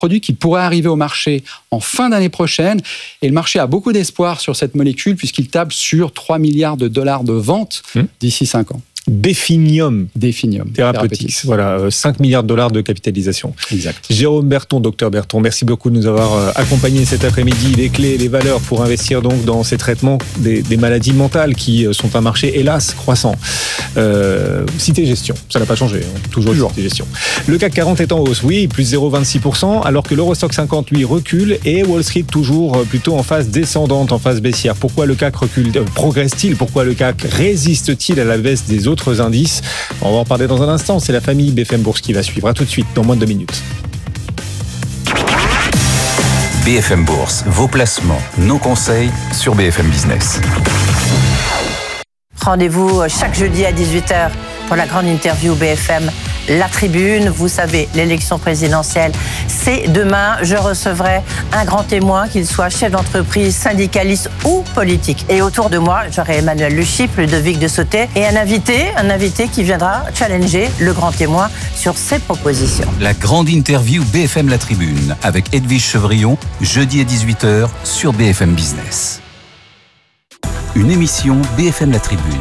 produit qui pourrait arriver au marché en fin d'année prochaine. Et le marché a beaucoup d'espoir sur cette molécule puisqu'il table sur 3 milliards de dollars de ventes d'ici 5 ans. Definium Therapeutics. Voilà, 5 milliards de dollars de capitalisation. Exact. Jérôme Berton, docteur Berton, merci beaucoup de nous avoir accompagnés cet après-midi. Les clés, les valeurs pour investir donc dans ces traitements des maladies mentales qui sont un marché, hélas, croissant. Cité Gestion, ça n'a pas changé, toujours. Cité Gestion. Le CAC 40 est en hausse, oui, plus 0,26%, alors que l'Eurostoxx 50, lui, recule et Wall Street toujours plutôt en phase descendante, en phase baissière. Pourquoi le CAC progresse-t-il ? Pourquoi le CAC résiste-t-il à la baisse des autres indices? On va en parler dans un instant. C'est la famille BFM Bourse qui va suivre. À tout de suite, dans moins de 2 minutes. BFM Bourse, vos placements, nos conseils sur BFM Business. Rendez-vous chaque jeudi à 18h pour la grande interview BFM La Tribune. Vous savez, l'élection présidentielle, c'est demain. Je recevrai un grand témoin, qu'il soit chef d'entreprise, syndicaliste ou politique. Et autour de moi, j'aurai Emmanuel Le Chypre, Ludovic de Sauté et un invité qui viendra challenger le grand témoin sur ses propositions. La grande interview BFM La Tribune avec Edwige Chevrillon, jeudi à 18h sur BFM Business. Une émission BFM La Tribune.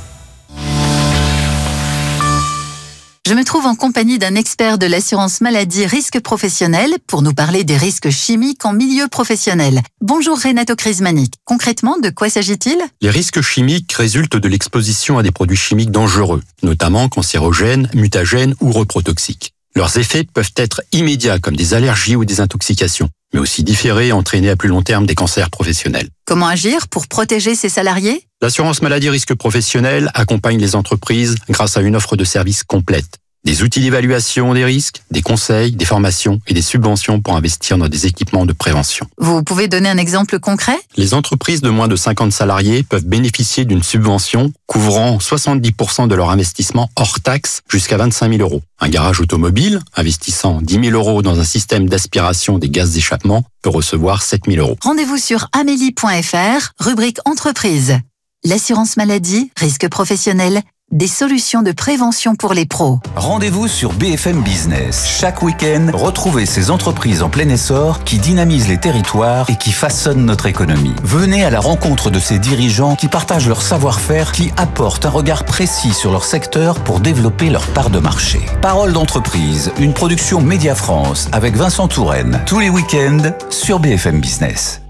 Je me trouve en compagnie d'un expert de l'assurance maladie risque professionnel pour nous parler des risques chimiques en milieu professionnel. Bonjour Renato Crismanic. Concrètement, de quoi s'agit-il ? Les risques chimiques résultent de l'exposition à des produits chimiques dangereux, notamment cancérogènes, mutagènes ou reprotoxiques. Leurs effets peuvent être immédiats comme des allergies ou des intoxications, mais aussi différés et entraîner à plus long terme des cancers professionnels. Comment agir pour protéger ses salariés ? L'assurance maladie risque professionnel accompagne les entreprises grâce à une offre de services complète. Des outils d'évaluation des risques, des conseils, des formations et des subventions pour investir dans des équipements de prévention. Vous pouvez donner un exemple concret ? Les entreprises de moins de 50 salariés peuvent bénéficier d'une subvention couvrant 70% de leur investissement hors taxe jusqu'à 25 000 €. Un garage automobile investissant 10 000 € dans un système d'aspiration des gaz d'échappement peut recevoir 7 000 €. Rendez-vous sur amélie.fr, rubrique entreprise. L'assurance maladie, risque professionnel, des solutions de prévention pour les pros. Rendez-vous sur BFM Business. Chaque week-end, retrouvez ces entreprises en plein essor qui dynamisent les territoires et qui façonnent notre économie. Venez à la rencontre de ces dirigeants qui partagent leur savoir-faire, qui apportent un regard précis sur leur secteur pour développer leur part de marché. Parole d'entreprise, une production Média France avec Vincent Touraine. Tous les week-ends sur BFM Business.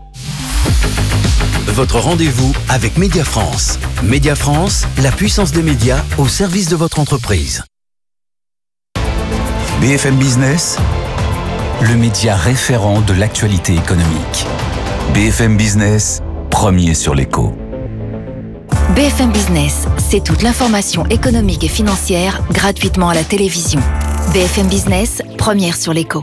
Votre rendez-vous avec Média France. Média France, la puissance des médias au service de votre entreprise. BFM Business, le média référent de l'actualité économique. BFM Business, premier sur l'écho. BFM Business, c'est toute l'information économique et financière gratuitement à la télévision. BFM Business, première sur l'écho.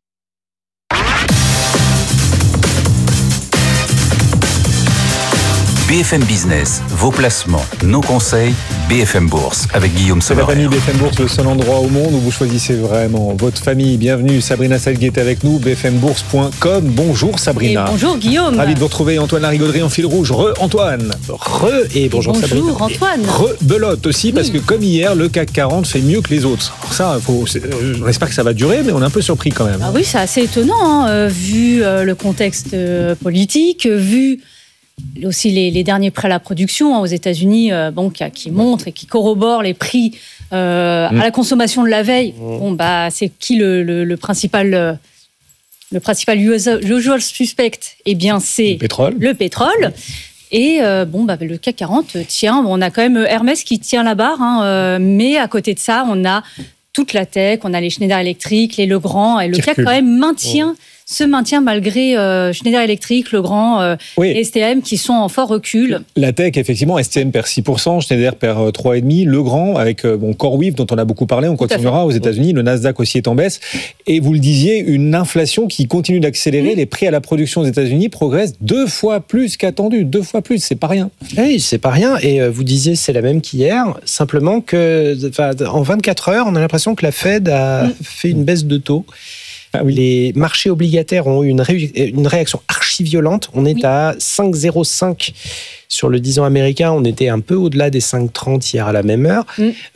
BFM Business, vos placements, nos conseils, BFM Bourse, avec Guillaume C'est la Sommerer. famille BFM Bourse, le seul endroit au monde où vous choisissez vraiment votre famille. Bienvenue, Sabrina Salguet est avec nous, bfmbourse.com. Bonjour Sabrina. Et bonjour Guillaume. Ravi de vous retrouver, Antoine Larigauderie en fil rouge. Antoine. Et bonjour Sabrina. Bonjour Antoine. Belote aussi, parce que comme hier, le CAC 40 fait mieux que les autres. Alors ça, on espère que ça va durer, mais on est un peu surpris quand même. Ah oui, c'est assez étonnant, vu le contexte politique, vu aussi les derniers prêts à la production aux États-Unis, qui montrent et qui corroborent les prix à la consommation de la veille. C'est qui le principal usual suspect ? Eh bien, c'est le pétrole. Et le CAC 40 tient. On a quand même Hermès qui tient la barre, mais à côté de ça, on a toute la tech, on a les Schneider Electric, les Legrand, et le CAC quand même se maintient malgré Schneider Electric, Legrand et STM qui sont en fort recul. La tech, effectivement, STM perd 6%, Schneider perd 3,5%, Legrand avec CoreWeave dont on a beaucoup parlé, on continuera aux États-Unis, le Nasdaq aussi est en baisse. Et vous le disiez, une inflation qui continue d'accélérer, les prix à la production aux États-Unis progressent 2 fois plus qu'attendu, 2 fois plus, c'est pas rien. Oui, c'est pas rien, et vous disiez c'est la même qu'hier, simplement que en 24 heures, on a l'impression que la Fed a fait une baisse de taux. Ah oui. Les marchés obligataires ont eu une réaction archi aussi violente. On est à 5,05 sur le 10 ans américain. On était un peu au-delà des 5,30 hier à la même heure.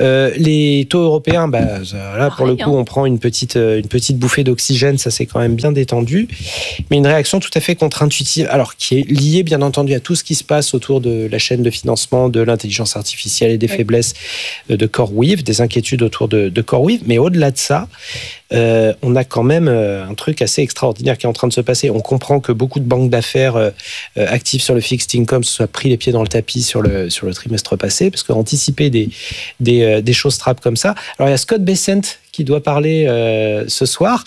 Les taux européens, là, pour le coup, on prend une petite bouffée d'oxygène. Ça s'est quand même bien détendu. Mais une réaction tout à fait contre-intuitive, alors qui est liée, bien entendu, à tout ce qui se passe autour de la chaîne de financement, de l'intelligence artificielle et des faiblesses de CoreWeave, des inquiétudes autour de CoreWeave. Mais au-delà de ça, on a quand même un truc assez extraordinaire qui est en train de se passer. On comprend que beaucoup de banques d'affaires actives sur le fixed income se soient pris les pieds dans le tapis sur le trimestre passé, parce qu'anticiper des choses trappes comme ça. Alors il y a Scott Bessent qui doit parler ce soir.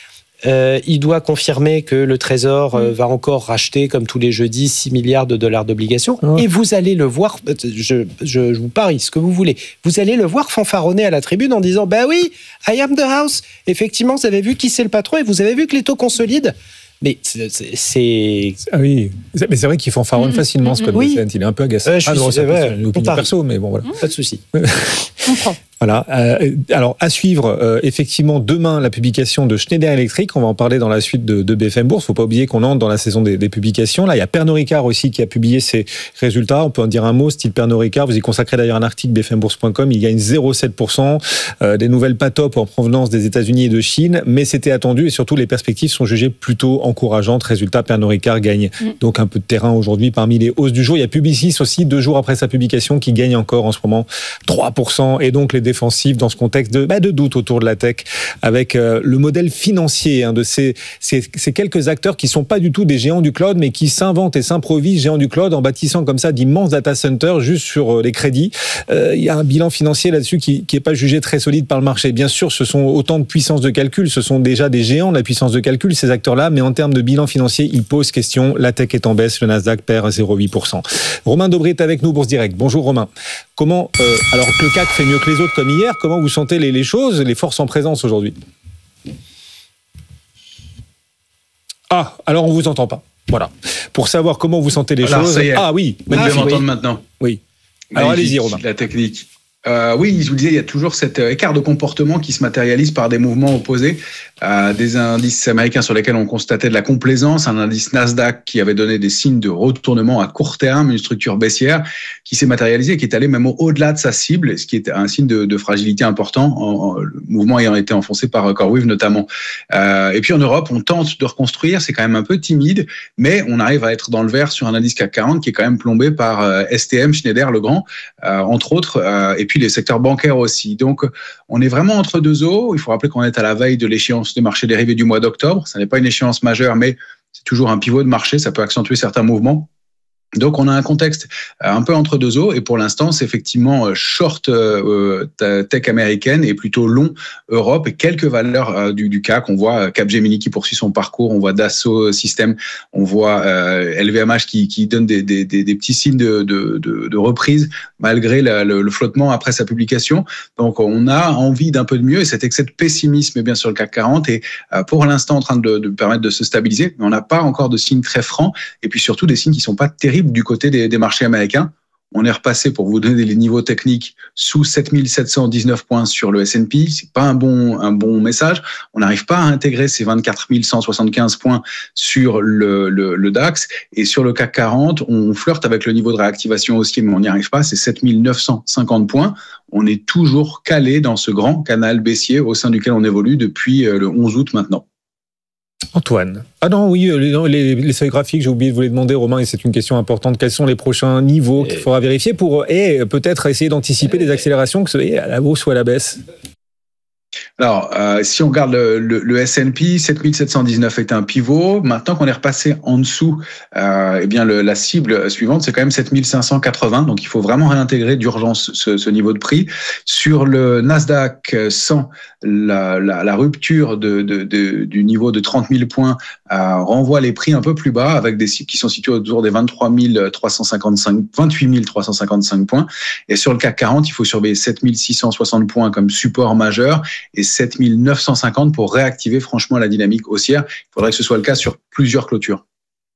Il doit confirmer que le Trésor va encore racheter, comme tous les jeudis, 6 milliards de dollars d'obligations. Et vous allez le voir, je vous parie ce que vous voulez, vous allez le voir fanfaronner à la tribune en disant « Bah oui, I am the house ». Effectivement, vous avez vu qui c'est le patron et vous avez vu que les taux consolident. Mais c'est... Ah oui, mais c'est vrai qu'il fanfaronne facilement, Scott Bessent. Il est un peu agacé. C'est une opinion perso, mais bon, voilà. Pas de souci. Comprends. Voilà. Alors, à suivre, effectivement, demain, la publication de Schneider Electric. On va en parler dans la suite de BFM Bourse. Faut pas oublier qu'on entre dans la saison des publications. Là, il y a Pernod Ricard aussi qui a publié ses résultats. On peut en dire un mot, style Pernod Ricard. Vous y consacrez d'ailleurs un article, bfmbourse.com. Il gagne 0,7%. Des nouvelles pas top en provenance des États-Unis et de Chine. Mais c'était attendu et surtout, les perspectives sont jugées plutôt encourageantes. Résultat, Pernod Ricard gagne donc un peu de terrain aujourd'hui parmi les hausses du jour. Il y a Publicis aussi, 2 jours après sa publication, qui gagne encore en ce moment 3%. Et donc, les défensifs dans ce contexte de doute autour de la tech, avec le modèle financier de ces quelques acteurs qui sont pas du tout des géants du cloud, mais qui s'inventent et s'improvisent géants du cloud en bâtissant comme ça d'immenses data centers juste sur les crédits. Il y a un bilan financier là-dessus qui est pas jugé très solide par le marché. Bien sûr, ce sont autant de puissance de calcul, ce sont déjà des géants de la puissance de calcul, ces acteurs-là, mais en termes de bilan financier, ils posent question. La tech est en baisse, le Nasdaq perd 0,8%. Romain Dobré est avec nous, Bourse Direct. Bonjour Romain. Comment, alors que le CAC fait mieux que les autres comme hier, comment vous sentez les choses, les forces en présence aujourd'hui? Ah, alors on vous entend pas. Voilà. Pour savoir comment vous sentez les choses. Ça y est. Ah oui. Vous devez m'entendre maintenant. Oui. Alors allez-y, Romain. La technique. Oui, je vous disais, il y a toujours cet écart de comportement qui se matérialise par des mouvements opposés. Des indices américains sur lesquels on constatait de la complaisance, un indice Nasdaq qui avait donné des signes de retournement à court terme, une structure baissière qui s'est matérialisée et qui est allée même au-delà de sa cible, ce qui est un signe de fragilité important, le mouvement ayant été enfoncé par CoreWeave notamment. Et puis en Europe, on tente de reconstruire, c'est quand même un peu timide, mais on arrive à être dans le vert sur un indice CAC 40 qui est quand même plombé par STM, Schneider, Legrand, entre autres, et puis les secteurs bancaires aussi. Donc, on est vraiment entre deux eaux. Il faut rappeler qu'on est à la veille de l'échéance des marchés dérivés du mois d'octobre. Ça n'est pas une échéance majeure, mais c'est toujours un pivot de marché. Ça peut accentuer certains mouvements. Donc, on a un contexte un peu entre deux eaux et pour l'instant, c'est effectivement short tech américaine et plutôt long Europe et quelques valeurs du CAC. On voit Capgemini qui poursuit son parcours, on voit Dassault Systèmes, on voit LVMH qui donne des petits signes de reprise malgré le flottement après sa publication. Donc, on a envie d'un peu de mieux et cet excès de pessimisme est bien sur le CAC 40 est pour l'instant en train de permettre de se stabiliser, mais on n'a pas encore de signes très francs et puis surtout des signes qui sont pas terribles du côté des marchés américains. On est repassé, pour vous donner les niveaux techniques, sous 7719 points sur le S&P. C'est pas un bon message. On n'arrive pas à intégrer ces 24 175 points sur le DAX. Et sur le CAC 40, on flirte avec le niveau de réactivation haussier, mais on n'y arrive pas. C'est 7950 points. On est toujours calé dans ce grand canal baissier au sein duquel on évolue depuis le 11 août maintenant. Antoine. Ah non, oui, les seuils graphiques, j'ai oublié de vous les demander, Romain, et c'est une question importante. Quels sont les prochains niveaux qu'il faudra vérifier pour peut-être essayer d'anticiper des accélérations, que ce soit à la hausse ou à la baisse? Alors, si on regarde le S&P, 7719 est un pivot. Maintenant qu'on est repassé en dessous, eh bien la cible suivante, c'est quand même 7580. Donc, il faut vraiment réintégrer d'urgence ce niveau de prix. Sur le Nasdaq 100, la rupture du niveau de 30 000 points renvoie les prix un peu plus bas avec des cibles qui sont situées autour des 28 355 points. Et sur le CAC 40, il faut surveiller 7660 points comme support majeur et 7950 pour réactiver franchement la dynamique haussière. Il faudrait que ce soit le cas sur plusieurs clôtures.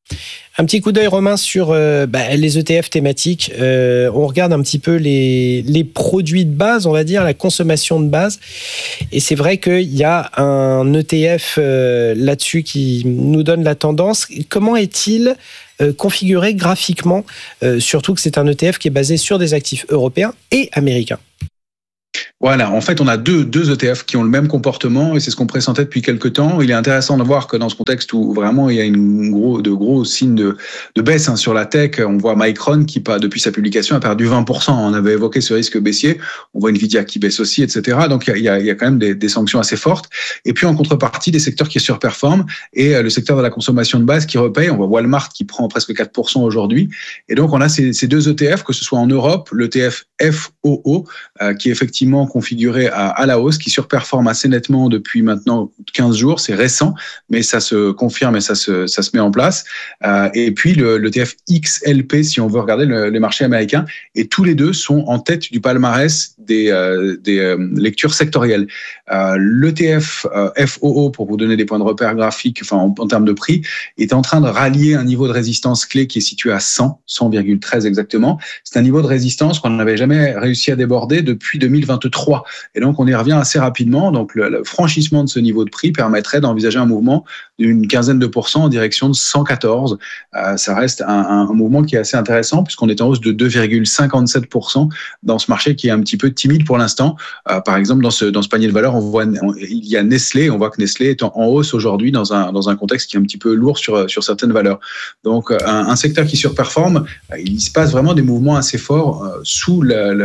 Un petit coup d'œil, Romain, sur les ETF thématiques. On regarde un petit peu les produits de base, on va dire, la consommation de base. Et c'est vrai qu'il y a un ETF là-dessus qui nous donne la tendance. Comment est-il configuré graphiquement, surtout que c'est un ETF qui est basé sur des actifs européens et américains? Voilà, en fait, on a deux ETF qui ont le même comportement et c'est ce qu'on pressentait depuis quelques temps. Il est intéressant de voir que dans ce contexte où vraiment il y a de gros signes de baisse sur la tech, on voit Micron qui, depuis sa publication, a perdu 20%. On avait évoqué ce risque baissier. On voit Nvidia qui baisse aussi, etc. Donc, il y a quand même des sanctions assez fortes. Et puis, en contrepartie, des secteurs qui surperforment et le secteur de la consommation de base qui repaye. On voit Walmart qui prend presque 4% aujourd'hui. Et donc, on a ces deux ETF, que ce soit en Europe, l'ETF FOO, qui est effectivement configuré à la hausse, qui surperforme assez nettement depuis maintenant 15 jours. C'est récent, mais ça se confirme et ça se met en place. Et puis l'ETF XLP, si on veut regarder les marchés américains, et tous les deux sont en tête du palmarès des lectures sectorielles. L'ETF FOO, pour vous donner des points de repère graphiques, en termes de prix, est en train de rallier un niveau de résistance clé qui est situé à 100,13 exactement. C'est un niveau de résistance qu'on n'avait jamais réussi à déborder depuis 2023. Et donc, on y revient assez rapidement. Donc, le franchissement de ce niveau de prix permettrait d'envisager un mouvement d'une quinzaine de pourcents en direction de 114. Ça reste un mouvement qui est assez intéressant puisqu'on est en hausse de 2,57% dans ce marché qui est un petit peu timide pour l'instant. Par exemple, dans ce panier de valeurs, il y a Nestlé. On voit que Nestlé est en hausse aujourd'hui dans un contexte qui est un petit peu lourd sur certaines valeurs. Donc, un secteur qui surperforme, il se passe vraiment des mouvements assez forts sous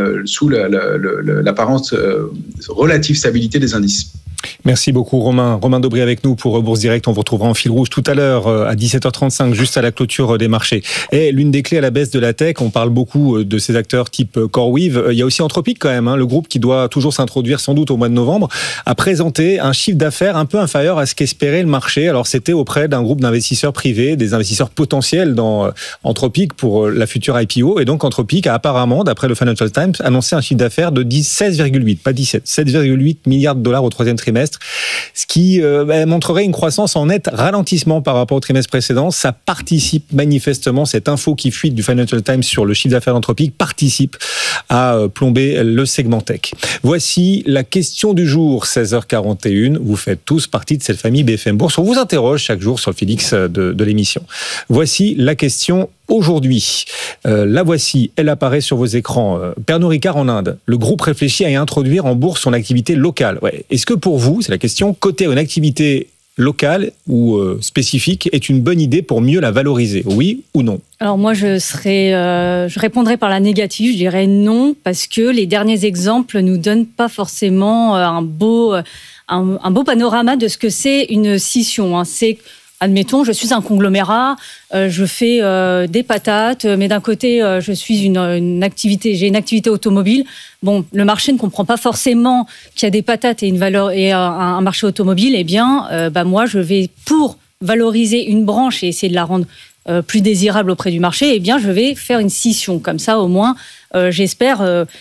l'apparente relative stabilité des indices. Merci beaucoup Romain. Romain Daubry avec nous pour Bourse Direct. On vous retrouvera en fil rouge tout à l'heure à 17h35, juste à la clôture des marchés. Et l'une des clés à la baisse de la tech, on parle beaucoup de ces acteurs type CoreWeave. Il y a aussi Anthropic quand même, le groupe qui doit toujours s'introduire sans doute au mois de novembre, a présenté un chiffre d'affaires un peu inférieur à ce qu'espérait le marché. Alors c'était auprès d'un groupe d'investisseurs privés, des investisseurs potentiels dans Anthropic pour la future IPO. Et donc Anthropic a apparemment, d'après le Financial Times, annoncé un chiffre d'affaires de 16,8, pas 17, 7,8 milliards de dollars au troisième trimestre, ce qui montrerait une croissance en net ralentissement par rapport au trimestre précédent. Ça participe manifestement, cette info qui fuite du Financial Times sur le chiffre d'affaires d'Anthropic participe à plomber le segment tech. Voici la question du jour, 16h41. Vous faites tous partie de cette famille BFM Bourse. On vous interroge chaque jour sur le Félix de l'émission. Voici la question aujourd'hui. La voici, elle apparaît sur vos écrans. Pernod Ricard en Inde. Le groupe réfléchit à y introduire en bourse son activité locale. Ouais. Est-ce que pour vous, c'est la question, coter une activité locale ou spécifique est une bonne idée pour mieux la valoriser? Oui ou non? Alors moi, je répondrai par la négative. Je dirais non, parce que les derniers exemples nous donnent pas forcément un beau panorama de ce que c'est une scission. C'est admettons, je suis un conglomérat, je fais des patates, mais d'un côté, je suis j'ai une activité automobile. Bon, le marché ne comprend pas forcément qu'il y a des patates et une valeur et un marché automobile. Eh bien, moi, je vais pour valoriser une branche et essayer de la rendre plus désirable auprès du marché. Eh bien, je vais faire une scission. Comme ça, au moins, j'espère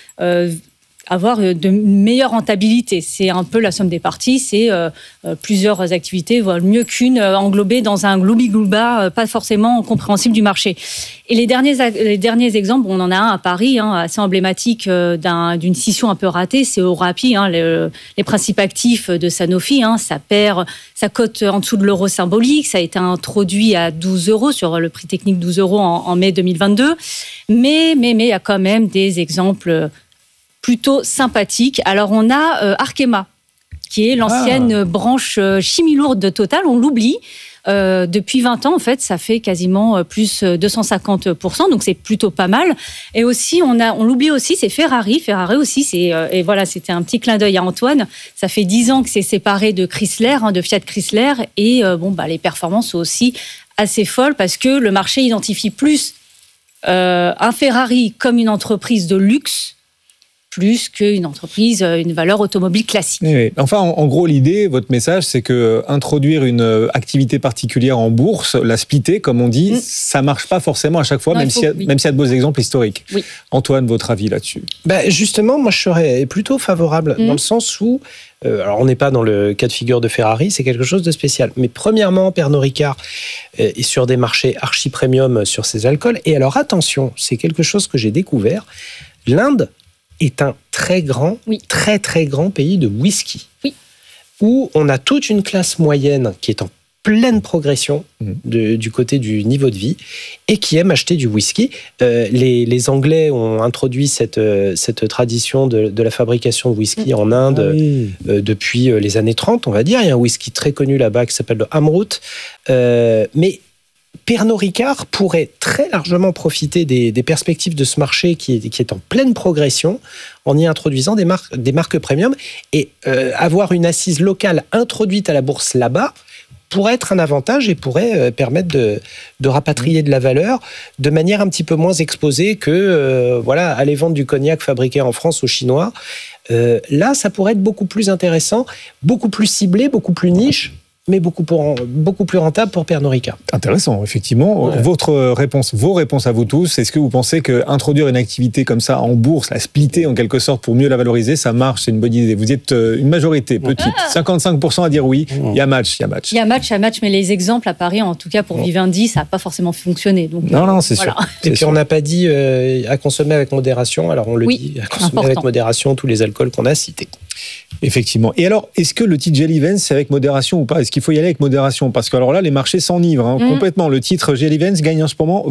avoir de meilleure rentabilité. C'est un peu la somme des parties, c'est plusieurs activités valent mieux qu'une englobée dans un gloubi-glouba pas forcément compréhensible du marché. Et les derniers exemples, on en a un à Paris, assez emblématique d'une scission un peu ratée, c'est Orapi, les principes actifs de Sanofi, ça cote en dessous de l'euro symbolique, ça a été introduit à 12 € sur le prix technique 12 € en mai 2022, mais il y a quand même des exemples plutôt sympathique. Alors, on a Arkema, qui est l'ancienne branche chimie lourde de Total. On l'oublie. Depuis 20 ans, en fait, ça fait quasiment plus 250%, donc c'est plutôt pas mal. Et aussi, on l'oublie aussi, c'est Ferrari. Ferrari aussi, et voilà, c'était un petit clin d'œil à Antoine. Ça fait 10 ans que c'est séparé de Chrysler, de Fiat Chrysler. Et les performances sont aussi assez folles parce que le marché identifie plus un Ferrari comme une entreprise de luxe plus qu'une entreprise, une valeur automobile classique. Oui. Enfin, en gros, l'idée, votre message, c'est que introduire une activité particulière en bourse, la splitter, comme on dit, ça marche pas forcément à chaque fois, même s'il y a de beaux exemples historiques. Oui. Antoine, votre avis là-dessus? Justement, moi, je serais plutôt favorable dans le sens où, alors on n'est pas dans le cas de figure de Ferrari, c'est quelque chose de spécial. Mais premièrement, Pernod Ricard est sur des marchés archi-premium sur ses alcools. Et alors attention, c'est quelque chose que j'ai découvert, l'Inde est un très grand, très très grand pays de whisky, où on a toute une classe moyenne qui est en pleine progression du côté du niveau de vie et qui aime acheter du whisky. Les Anglais ont introduit cette tradition de la fabrication de whisky en Inde depuis les années 30, on va dire. Il y a un whisky très connu là-bas qui s'appelle le Amrut. Mais Pernod Ricard pourrait très largement profiter des perspectives de ce marché qui est en pleine progression en y introduisant des marques premium et avoir une assise locale introduite à la bourse là-bas pourrait être un avantage et pourrait permettre de rapatrier de la valeur de manière un petit peu moins exposée que aller vendre du cognac fabriqué en France aux Chinois. Là, ça pourrait être beaucoup plus intéressant, beaucoup plus ciblé, beaucoup plus niche, mais beaucoup plus rentable pour Pernod Ricard. Intéressant, effectivement. Ouais. Vos réponses à vous tous, est-ce que vous pensez qu'introduire une activité comme ça en bourse, la splitter en quelque sorte pour mieux la valoriser, ça marche, c'est une bonne idée? Vous êtes une majorité petite, 55% à dire oui, il y a match. Il y a match, mais les exemples à Paris, en tout cas pour Vivendi, ça n'a pas forcément fonctionné. Donc, non, c'est sûr. Et puis on n'a pas dit à consommer avec modération, alors on le dit, à consommer avec modération tous les alcools qu'on a cités. Effectivement. Et alors, est-ce que le titre GL Events, c'est avec modération ou pas? Est-ce qu'il faut y aller avec modération? Parce que alors là, les marchés s'enivrent complètement. Le titre GL Events gagne en ce moment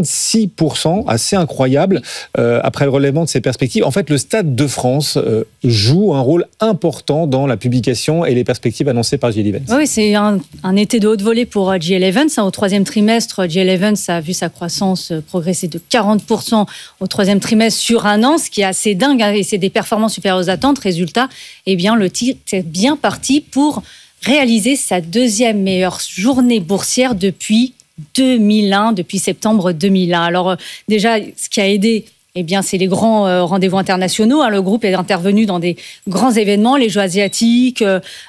26%, assez incroyable, après le relèvement de ses perspectives. En fait, le Stade de France joue un rôle important dans la publication et les perspectives annoncées par GL Events. Oui, c'est un été de haute volée pour GL Events. Au troisième trimestre, GL Events a vu sa croissance progresser de 40% au troisième trimestre sur un an, ce qui est assez dingue, et c'est des performances supérieures aux attentes. Résultat, le titre est bien parti pour réaliser sa deuxième meilleure journée boursière depuis 2001, depuis septembre 2001. Alors déjà, ce qui a aidé, c'est les grands rendez-vous internationaux. Le groupe est intervenu dans des grands événements, les Jeux asiatiques,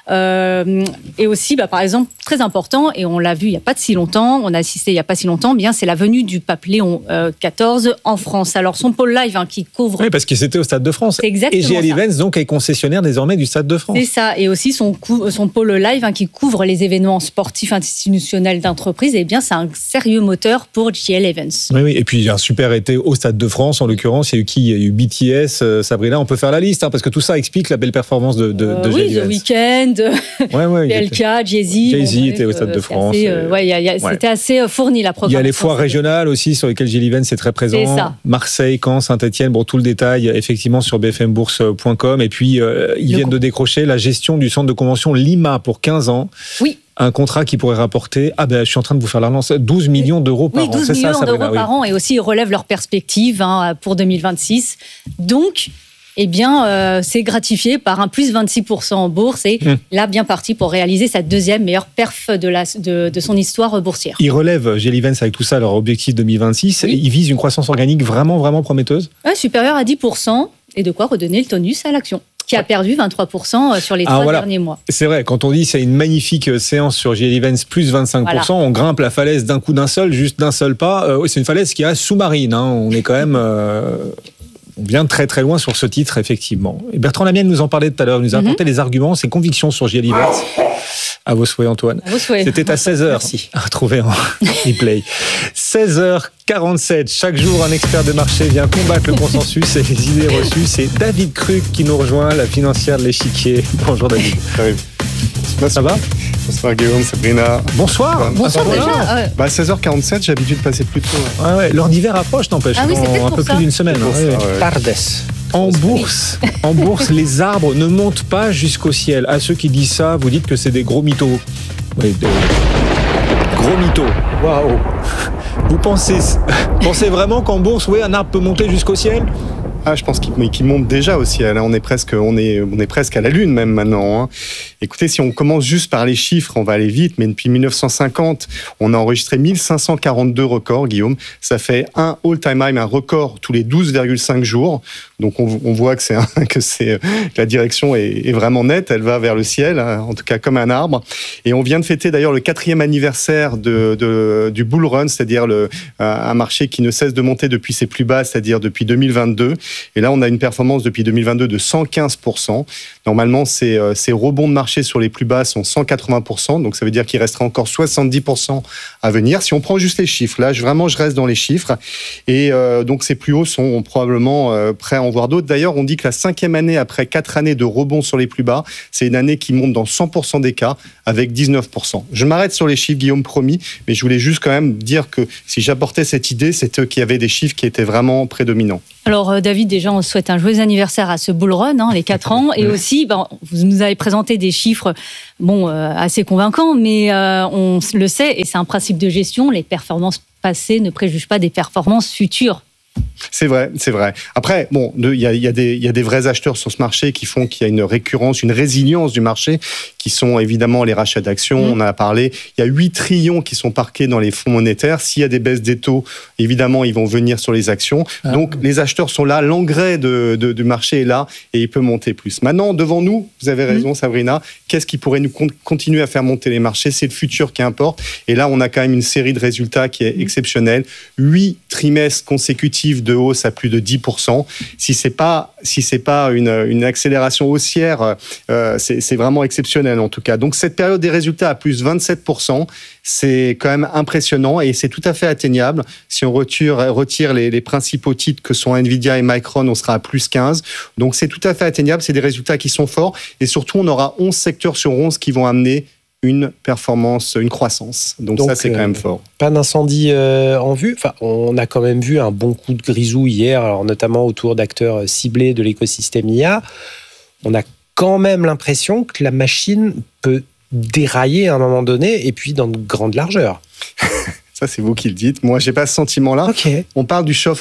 et aussi, par exemple, très important, et on l'a vu il n'y a pas si longtemps, on a assisté il n'y a pas si longtemps, c'est la venue du pape Léon XIV en France. Alors, son pôle live qui couvre... Oui, parce qu'il était au Stade de France. C'est exactement et GL Events, donc, est concessionnaire désormais du Stade de France. C'est ça, et aussi son pôle live qui couvre les événements sportifs institutionnels d'entreprise, c'est un sérieux moteur pour GL Events. Oui, et puis il y a un super été au Stade de France, en l'occurrence, il y a eu qui? Il y a eu BTS, Sabrina, on peut faire la liste, parce que tout ça explique la belle performance de GL Events. The Weeknd, PLK, Jay-Z était au Stade de France. C'était assez fourni la programmation. Il y a les foires régionales aussi sur lesquelles GL Events est très présent. C'est ça. Marseille, Caen, Saint-Etienne, tout le détail effectivement sur bfmbourse.com. Et puis ils viennent de décrocher la gestion du centre de convention Lima pour 15 ans. Oui. Un contrat qui pourrait rapporter, je suis en train de vous faire la relance, 12 millions d'euros par an. 12 millions d'euros par an, et aussi ils relèvent leurs perspectives pour 2026. Donc, c'est gratifié par un plus 26% en bourse et là, bien parti pour réaliser sa deuxième meilleure perf de son histoire boursière. Ils relèvent, GL Events, avec tout ça, leur objectif 2026. Oui. Ils visent une croissance organique vraiment, vraiment prometteuse. Supérieure à 10%, et de quoi redonner le tonus à l'action, qui a perdu 23% sur les 3 derniers mois. C'est vrai, quand on dit c'est une magnifique séance sur GL Events, plus 25%, on grimpe la falaise d'un coup d'un seul pas. C'est une falaise qui est sous-marine. On est quand même... on vient très très loin sur ce titre, effectivement. Et Bertrand Lamienne nous en parlait tout à l'heure, nous a apporté les arguments, ses convictions sur GL Events. À vos souhaits, Antoine. À vos souhaits. C'était à 16h. Merci. À retrouver en replay. 16h47. Chaque jour, un expert de marché vient combattre le consensus et les idées reçues. C'est David Krug qui nous rejoint, la financière de l'Échiquier. Bonjour David. Ça va? Bonsoir Guillaume, Sabrina. Bonsoir. Bonsoir déjà. 16h47, j'ai l'habitude de passer plus tôt. L'heure d'hiver approche, n'empêche. Ah oui, c'est un peu plus d'une semaine. Tardes. En bourse, les arbres ne montent pas jusqu'au ciel. À ceux qui disent ça, vous dites que c'est des gros mythos. Oui, gros mythos. Waouh. Vous pensez vraiment qu'en bourse, un arbre peut monter jusqu'au ciel? Je pense qu'il monte déjà au ciel. On est presque à la Lune même maintenant. Écoutez, si on commence juste par les chiffres, on va aller vite, mais depuis 1950, on a enregistré 1542 records, Guillaume. Ça fait un all-time high, un record tous les 12,5 jours. Donc on voit que la direction est vraiment nette, elle va vers le ciel, en tout cas comme un arbre. Et on vient de fêter d'ailleurs le 4e anniversaire du bull run, c'est-à-dire un marché qui ne cesse de monter depuis ses plus bas, c'est-à-dire depuis 2022. Et là, on a une performance depuis 2022 de 115%. Normalement, ces rebonds de marché sur les plus bas sont 180%. Donc, ça veut dire qu'il restera encore 70% à venir. Si on prend juste les chiffres, là, je reste dans les chiffres. Et donc, ces plus hauts sont probablement prêts à en voir d'autres. D'ailleurs, on dit que la 5e année, après 4 années de rebond sur les plus bas, c'est une année qui monte dans 100% des cas, avec 19%. Je m'arrête sur les chiffres, Guillaume, promis, mais je voulais juste quand même dire que si j'apportais cette idée, c'est eux qui avaient des chiffres qui étaient vraiment prédominants. Alors David, déjà on souhaite un joyeux anniversaire à ce bull run, les 4 ans, et aussi vous nous avez présenté des chiffres assez convaincants, mais on le sait, et c'est un principe de gestion, les performances passées ne préjugent pas des performances futures. C'est vrai. Après, il y a des vrais acheteurs sur ce marché qui font qu'il y a une récurrence, une résilience du marché, qui sont évidemment les rachats d'actions. On en a parlé. Il y a 8 trillions qui sont parqués dans les fonds monétaires. S'il y a des baisses des taux, évidemment, ils vont venir sur les actions. Donc, les acheteurs sont là, l'engrais du marché est là et il peut monter plus. Maintenant, devant nous, vous avez raison, Sabrina, qu'est-ce qui pourrait nous continuer à faire monter les marchés? C'est le futur qui importe. Et là, on a quand même une série de résultats qui est exceptionnelle. 8 trimestres consécutifs de hausse à plus de 10%. Si c'est pas une accélération haussière, c'est vraiment exceptionnel en tout cas. Donc cette période des résultats à plus 27%, c'est quand même impressionnant et c'est tout à fait atteignable. Si on retire les principaux titres que sont Nvidia et Micron, on sera à plus 15. Donc c'est tout à fait atteignable. C'est des résultats qui sont forts et surtout on aura 11 secteurs sur 11 qui vont amener une performance, une croissance. Donc ça, c'est quand même fort. Pas d'incendie en vue. Enfin, on a quand même vu un bon coup de grisou hier, alors notamment autour d'acteurs ciblés de l'écosystème IA. On a quand même l'impression que la machine peut dérailler à un moment donné, et puis dans de grandes largeurs. Ça, c'est vous qui le dites. Moi, j'ai pas ce sentiment-là. Okay. On parle du choc.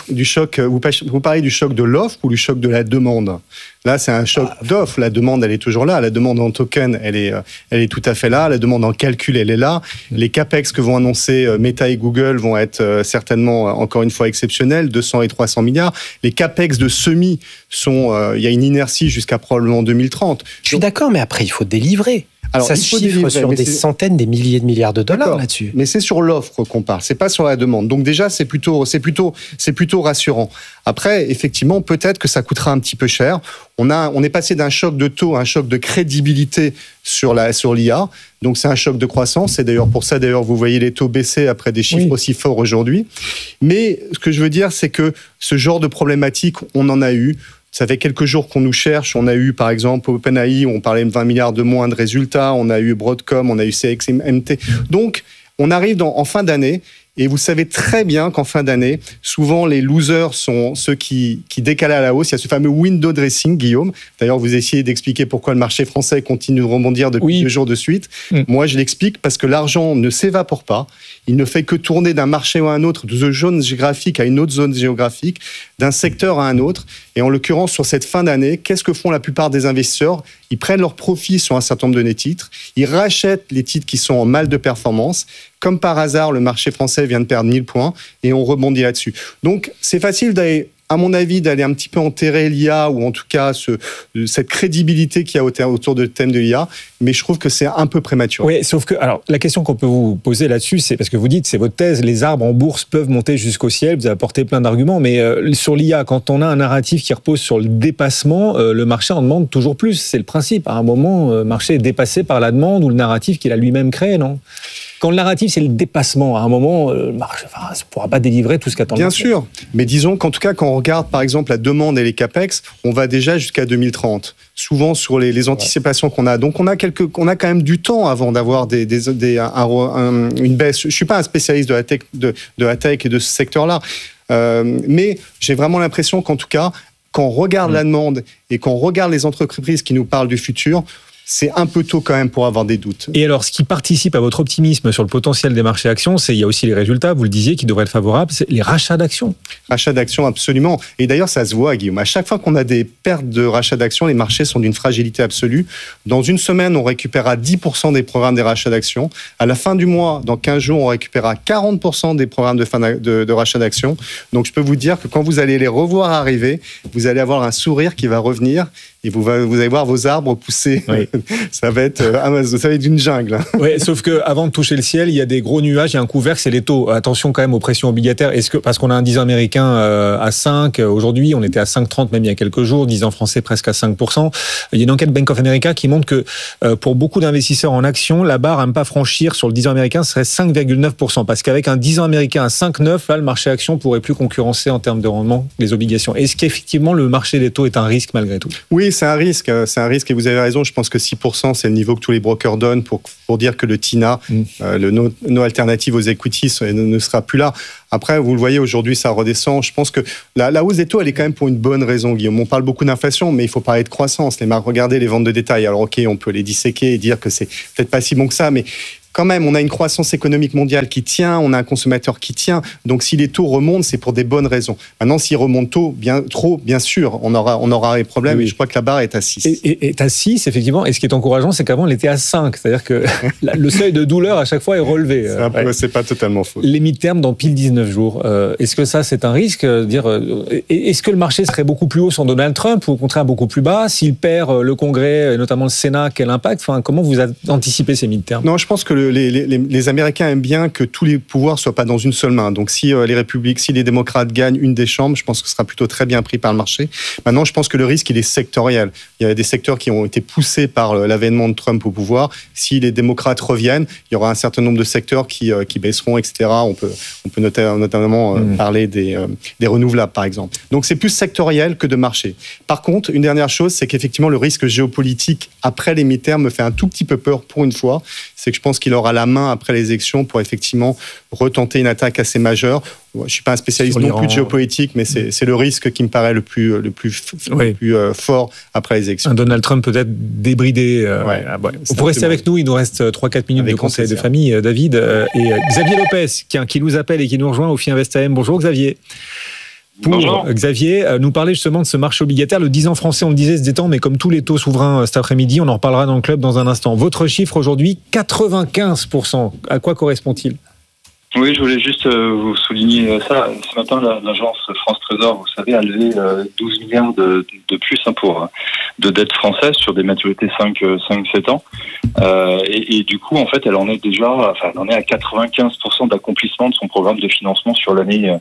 Vous parlez du choc de l'offre ou du choc de la demande? Là, c'est un choc d'offre. La demande, elle est toujours là. La demande en token, elle est tout à fait là. La demande en calcul, elle est là. Les capex que vont annoncer Meta et Google vont être certainement, encore une fois, exceptionnels, 200 et 300 milliards. Les capex de semi sont, il y a une inertie jusqu'à probablement 2030. Je suis d'accord, mais après, il faut délivrer. Alors, ça se chiffre sur des centaines, des milliers de milliards de dollars là-dessus. Mais c'est sur l'offre qu'on parle, c'est pas sur la demande. Donc déjà, c'est plutôt rassurant. Après, effectivement, peut-être que ça coûtera un petit peu cher. On est passé d'un choc de taux à un choc de crédibilité sur l'IA. Donc c'est un choc de croissance. C'est d'ailleurs pour ça, vous voyez les taux baisser après des chiffres aussi forts aujourd'hui. Mais ce que je veux dire, c'est que ce genre de problématique, on en a eu. Ça fait quelques jours qu'on nous cherche. On a eu, par exemple, OpenAI, on parlait de 20 milliards de moins de résultats. On a eu Broadcom, on a eu CXMT. Donc, on arrive en fin d'année. Et vous savez très bien qu'en fin d'année, souvent les losers sont ceux qui décalent à la hausse. Il y a ce fameux window dressing, Guillaume. D'ailleurs, vous essayez d'expliquer pourquoi le marché français continue de rebondir depuis 2 jours de suite. Moi, je l'explique parce que l'argent ne s'évapore pas. Il ne fait que tourner d'un marché à un autre, de zone géographique à une autre zone géographique, d'un secteur à un autre. Et en l'occurrence, sur cette fin d'année, qu'est-ce que font la plupart des investisseurs? Ils prennent leur profit sur un certain nombre de titres. Ils rachètent les titres qui sont en mal de performance. Comme par hasard, le marché français vient de perdre 1000 points et on rebondit là-dessus. Donc, c'est facile à mon avis, d'aller un petit peu enterrer l'IA ou en tout cas cette crédibilité qu'il y a autour du thème de l'IA, mais je trouve que c'est un peu prématuré. Oui, sauf que, alors, la question qu'on peut vous poser là-dessus, c'est parce que vous dites, c'est votre thèse, les arbres en bourse peuvent monter jusqu'au ciel, vous avez apporté plein d'arguments, mais sur l'IA, quand on a un narratif qui repose sur le dépassement, le marché en demande toujours plus. C'est le principe. À un moment, le marché est dépassé par la demande ou le narratif qu'il a lui-même créé, non? Quand le narratif, c'est le dépassement, à un moment, le marché ne pourra pas délivrer tout ce qu'attend le marché. Bien sûr, mais disons qu'en tout cas, quand on regarde par exemple la demande et les capex, on va déjà jusqu'à 2030. Souvent sur les anticipations qu'on a. Donc on a quand même du temps avant d'avoir une baisse. Je ne suis pas un spécialiste de la tech et de ce secteur-là, mais j'ai vraiment l'impression qu'en tout cas, quand on regarde la demande et qu'on regarde les entreprises qui nous parlent du futur, c'est un peu tôt quand même pour avoir des doutes. Et alors, ce qui participe à votre optimisme sur le potentiel des marchés actions, il y a aussi les résultats, vous le disiez, qui devraient être favorables, c'est les rachats d'actions. Rachats d'actions, absolument. Et d'ailleurs, ça se voit, Guillaume. À chaque fois qu'on a des pertes de rachats d'actions, les marchés sont d'une fragilité absolue. Dans une semaine, on récupérera 10% des programmes des rachats d'actions. À la fin du mois, dans 15 jours, on récupérera 40% des programmes de rachat d'actions. Donc, je peux vous dire que quand vous allez les revoir arriver, vous allez avoir un sourire qui va revenir et vous allez voir vos arbres pousser. Oui. Ça va être une jungle. Oui, sauf qu'avant de toucher le ciel, il y a des gros nuages, il y a un couvercle, c'est les taux. Attention quand même aux pressions obligataires. Parce qu'on a un 10 ans américain à 5, aujourd'hui, on était à 5,30 même il y a quelques jours, 10 ans français presque à 5%. Il y a une enquête Bank of America qui montre que pour beaucoup d'investisseurs en actions, la barre à ne pas franchir sur le 10 ans américain serait 5,9%. Parce qu'avec un 10 ans américain à 5,9, là, le marché actions pourrait plus concurrencer en termes de rendement les obligations. Est-ce qu'effectivement, le marché des taux est un risque malgré tout ? Oui, c'est un risque et vous avez raison. Je pense que 6%, c'est le niveau que tous les brokers donnent pour dire que le TINA, le no alternative aux equities, ne sera plus là. Après, vous le voyez, aujourd'hui, ça redescend. Je pense que la hausse des taux, elle est quand même pour une bonne raison, Guillaume. On parle beaucoup d'inflation, mais il faut parler de croissance. Regardez les ventes de détail. Alors, OK, on peut les disséquer et dire que c'est peut-être pas si bon que ça, mais quand même, on a une croissance économique mondiale qui tient, on a un consommateur qui tient. Donc, si les taux remontent, c'est pour des bonnes raisons. Maintenant, s'ils remontent trop, bien sûr, on aura des problèmes. Oui. Et je crois que la barre est à 6. Est à 6, effectivement. Et ce qui est encourageant, c'est qu'avant, elle était à 5. C'est-à-dire que le seuil de douleur, à chaque fois, est relevé. C'est pas totalement faux. Les mid-term dans pile 19 jours. Est-ce que ça, c'est un risque ? Est-ce que le marché serait beaucoup plus haut sans Donald Trump ou au contraire beaucoup plus bas ? S'il perd le Congrès, et notamment le Sénat, quel impact ? Comment vous anticipez ces mid-term ? Non, je pense que les Américains aiment bien que tous les pouvoirs soient pas dans une seule main. Donc, si les démocrates gagnent une des chambres, je pense que ce sera plutôt très bien pris par le marché. Maintenant, je pense que le risque, il est sectoriel. Il y a des secteurs qui ont été poussés par l'avènement de Trump au pouvoir. Si les démocrates reviennent, il y aura un certain nombre de secteurs qui baisseront, etc. On peut notamment parler des renouvelables, par exemple. Donc, c'est plus sectoriel que de marché. Par contre, une dernière chose, c'est qu'effectivement, le risque géopolitique après les mi-termes me fait un tout petit peu peur pour une fois. C'est que je pense qu'il aura la main après les élections pour effectivement retenter une attaque assez majeure. Je ne suis pas un spécialiste non plus de géopolitique, mais c'est le risque qui me paraît le plus fort après les élections. Un Donald Trump peut-être débridé. Vous pourrez rester avec nous, il nous reste 3-4 minutes de conseil de famille, David. Et Xavier Lopez, qui nous appelle et qui nous rejoint au FI Invest AM. Bonjour Xavier. Bonjour. Xavier, nous parler justement de ce marché obligataire. Le 10 ans français, on le disait, se détend, mais comme tous les taux souverains cet après-midi, on en reparlera dans le club dans un instant. Votre chiffre aujourd'hui, 95%. À quoi correspond-il ? Oui, je voulais juste vous souligner ça. Ce matin, l'agence France Trésor, vous savez, a levé 12 milliards de plus de dettes françaises sur des maturités 5-7 ans. Et du coup, en fait, elle en est à 95% d'accomplissement de son programme de financement sur l'année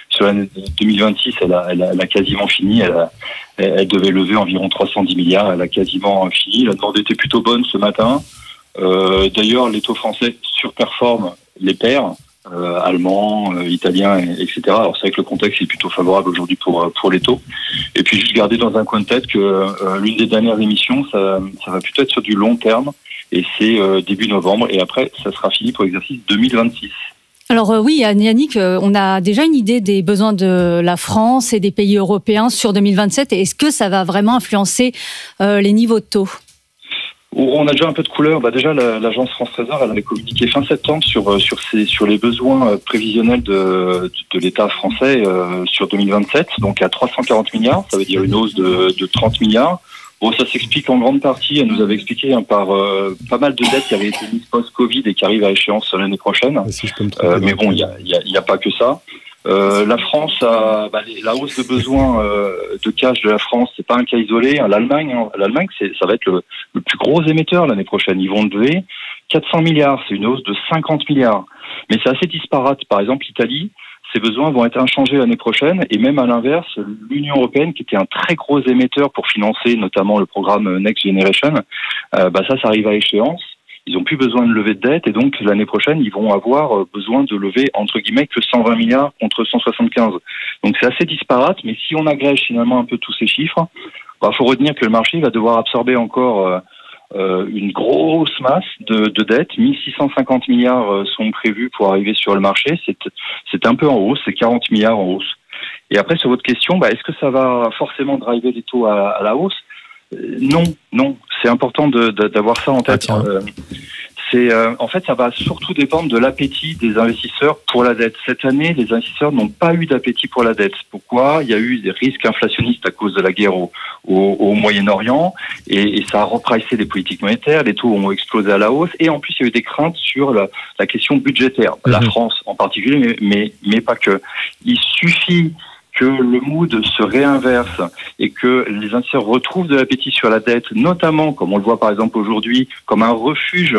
2026. Elle a quasiment fini. Elle devait lever environ 310 milliards. Elle a quasiment fini. La demande était plutôt bonne ce matin. D'ailleurs, les taux français surperforment les pairs. Allemands, italiens, etc. Alors c'est vrai que le contexte est plutôt favorable aujourd'hui pour les taux. Et puis juste garder dans un coin de tête que l'une des dernières émissions, ça va plutôt être sur du long terme, et c'est début novembre, et après ça sera fini pour l'exercice 2026. Alors oui, Yannick, on a déjà une idée des besoins de la France et des pays européens sur 2027. Et est-ce que ça va vraiment influencer les niveaux de taux ? On a déjà un peu de couleur. Déjà, l'agence France Trésor, elle avait communiqué fin septembre sur les besoins prévisionnels de l'État français sur 2027, donc à 340 milliards, ça veut dire une hausse de 30 milliards. Bon, ça s'explique en grande partie, elle nous avait expliqué par pas mal de dettes qui avaient été mises post-Covid et qui arrivent à échéance l'année prochaine. Si je peux me tromper, mais bon, il y a pas que ça. La France la hausse de besoins de cash de la France, c'est pas un cas isolé. L'Allemagne, ça va être le plus gros émetteur l'année prochaine. Ils vont lever 400 milliards, c'est une hausse de 50 milliards. Mais c'est assez disparate. Par exemple, l'Italie, ses besoins vont être inchangés l'année prochaine, et même à l'inverse, l'Union européenne, qui était un très gros émetteur pour financer notamment le programme Next Generation, ça arrive à échéance. Ils n'ont plus besoin de lever de dette, et donc l'année prochaine, ils vont avoir besoin de lever, entre guillemets, que 120 milliards contre 175. Donc c'est assez disparate, mais si on agrège finalement un peu tous ces chiffres, faut retenir que le marché va devoir absorber encore une grosse masse de dettes. 1650 milliards sont prévus pour arriver sur le marché. C'est un peu en hausse, c'est 40 milliards en hausse. Et après, sur votre question, est-ce que ça va forcément driver les taux à la hausse ? Non, c'est important d'avoir ça en tête. En fait, ça va surtout dépendre de l'appétit des investisseurs pour la dette. Cette année, les investisseurs n'ont pas eu d'appétit pour la dette. Pourquoi ? Il y a eu des risques inflationnistes à cause de la guerre au Moyen-Orient et ça a repricé les politiques monétaires, les taux ont explosé à la hausse et en plus, il y a eu des craintes sur la question budgétaire. La France en particulier, mais pas que. Il suffit que le mood se réinverse et que les investisseurs retrouvent de l'appétit sur la dette, notamment, comme on le voit par exemple aujourd'hui, comme un refuge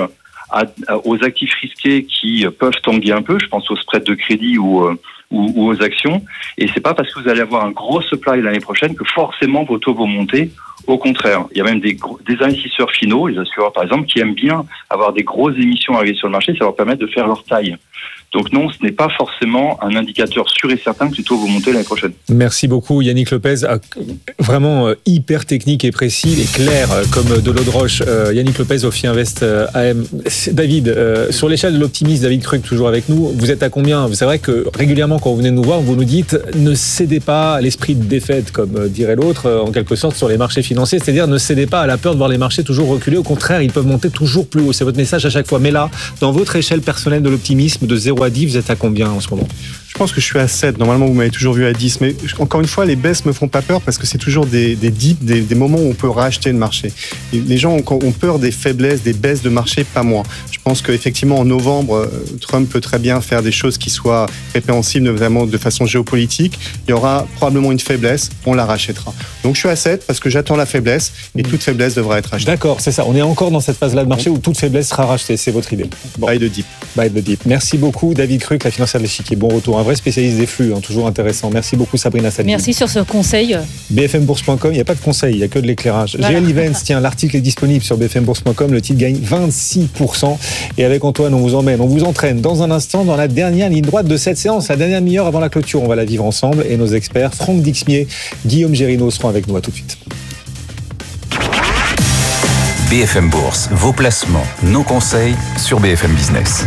aux actifs risqués qui peuvent tanguer un peu, je pense aux spreads de crédit ou aux actions, et c'est pas parce que vous allez avoir un gros supply l'année prochaine que forcément vos taux vont monter. Au contraire, il y a même des investisseurs finaux, les assureurs par exemple, qui aiment bien avoir des grosses émissions arrivées sur le marché, ça leur permet de faire leur taille. Donc non, ce n'est pas forcément un indicateur sûr et certain que les taux vont monter l'année prochaine. Merci beaucoup Yannick Lopez, vraiment hyper technique et précis et clair comme de l'eau de roche. Yannick Lopez, Ophi Invest AM. David, sur l'échelle de l'optimisme, David Krug toujours avec nous, vous êtes à combien ? C'est vrai que régulièrement quand vous venez nous voir, vous nous dites ne cédez pas à l'esprit de défaite, comme dirait l'autre, en quelque sorte sur les marchés financiers, c'est-à-dire ne cédez pas à la peur de voir les marchés toujours reculer, au contraire ils peuvent monter toujours plus haut, c'est votre message à chaque fois. Mais là, dans votre échelle personnelle de l'optimisme de 0 à 10, vous êtes à combien en ce moment ? Je pense que je suis à 7. Normalement, vous m'avez toujours vu à 10. Mais encore une fois, les baisses me font pas peur parce que c'est toujours des dips, des moments où on peut racheter le marché. Et les gens ont peur des faiblesses, des baisses de marché, pas moi. Je pense qu'effectivement, en novembre, Trump peut très bien faire des choses qui soient répréhensibles, notamment de façon géopolitique. Il y aura probablement une faiblesse, on la rachètera. Donc je suis à 7 parce que j'attends la faiblesse et toute faiblesse devra être rachetée. D'accord, c'est ça. On est encore dans cette phase-là de marché où toute faiblesse sera rachetée. C'est votre idée. Bon. Buy the dip. Buy the dip. Merci beaucoup, David Krug, la financière de l'échiquier. Bon retour. Un vrai spécialiste des flux, toujours intéressant. Merci beaucoup, Sabrina Salini. Merci sur ce conseil. BFMbourse.com, il n'y a pas de conseil, il n'y a que de l'éclairage. Voilà. GL Events, tiens, l'article est disponible sur BFMbourse.com, le titre gagne 26%. Et avec Antoine, on vous emmène, on vous entraîne dans un instant dans la dernière ligne droite de cette séance, la dernière demi-heure avant la clôture. On va la vivre ensemble et nos experts, Franck Dixmier, Guillaume Gérino seront avec nous. À tout de suite. BFM Bourse, vos placements, nos conseils sur BFM Business.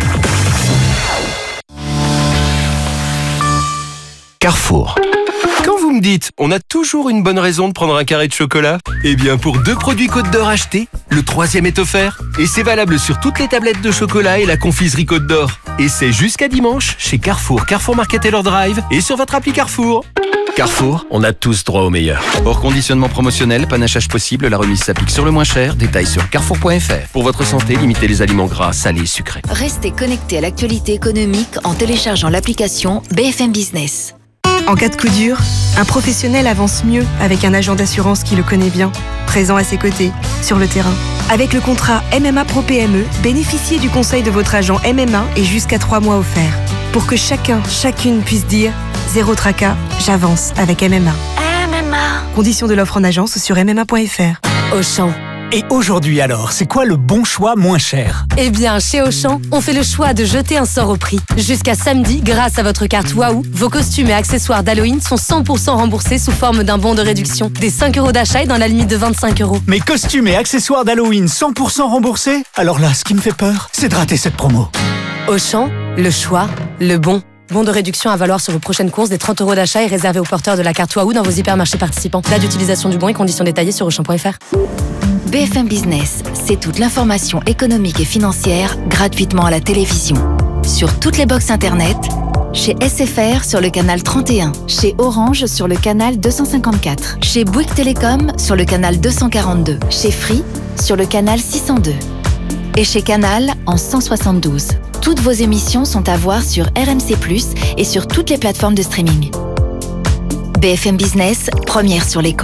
Carrefour. Quand vous me dites, on a toujours une bonne raison de prendre un carré de chocolat, eh bien pour 2 produits Côte d'Or achetés, le 3e est offert. Et c'est valable sur toutes les tablettes de chocolat et la confiserie Côte d'Or. Et c'est jusqu'à dimanche chez Carrefour, Carrefour Market Taylor Drive et sur votre appli Carrefour. Carrefour, on a tous droit au meilleur. Hors conditionnement promotionnel, panachage possible, la remise s'applique sur le moins cher. Détails sur carrefour.fr. Pour votre santé, limitez les aliments gras, salés et sucrés. Restez connectés à l'actualité économique en téléchargeant l'application BFM Business. En cas de coup dur, un professionnel avance mieux avec un agent d'assurance qui le connaît bien, présent à ses côtés, sur le terrain. Avec le contrat MMA Pro PME, bénéficiez du conseil de votre agent MMA et jusqu'à 3 mois offerts. Pour que chacune puisse dire « Zéro tracas, j'avance avec MMA ». Conditions de l'offre en agence sur MMA.fr. Auchan. Et aujourd'hui alors, c'est quoi le bon choix moins cher ? Eh bien, chez Auchan, on fait le choix de jeter un sort au prix. Jusqu'à samedi, grâce à votre carte Waouh, vos costumes et accessoires d'Halloween sont 100% remboursés sous forme d'un bon de réduction. Des 5 € d'achat et dans la limite de 25 €. Mes costumes et accessoires d'Halloween 100% remboursés ? Alors là, ce qui me fait peur, c'est de rater cette promo. Auchan, le choix, le bon. Bon de réduction à valoir sur vos prochaines courses, des 30 € d'achat et réservé aux porteurs de la carte Waouh dans vos hypermarchés participants. Date d'utilisation du bon et conditions détaillées sur Auchan.fr. BFM Business, c'est toute l'information économique et financière gratuitement à la télévision. Sur toutes les box internet, chez SFR sur le canal 31, chez Orange sur le canal 254, chez Bouygues Télécom sur le canal 242, chez Free sur le canal 602 et chez Canal en 172. Toutes vos émissions sont à voir sur RMC+, et sur toutes les plateformes de streaming. BFM Business, première sur l'écho.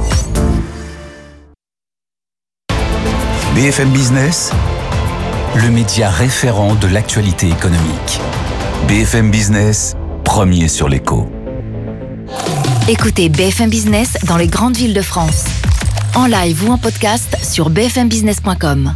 BFM Business, le média référent de l'actualité économique. BFM Business, premier sur l'écho. Écoutez BFM Business dans les grandes villes de France. En live ou en podcast sur bfmbusiness.com.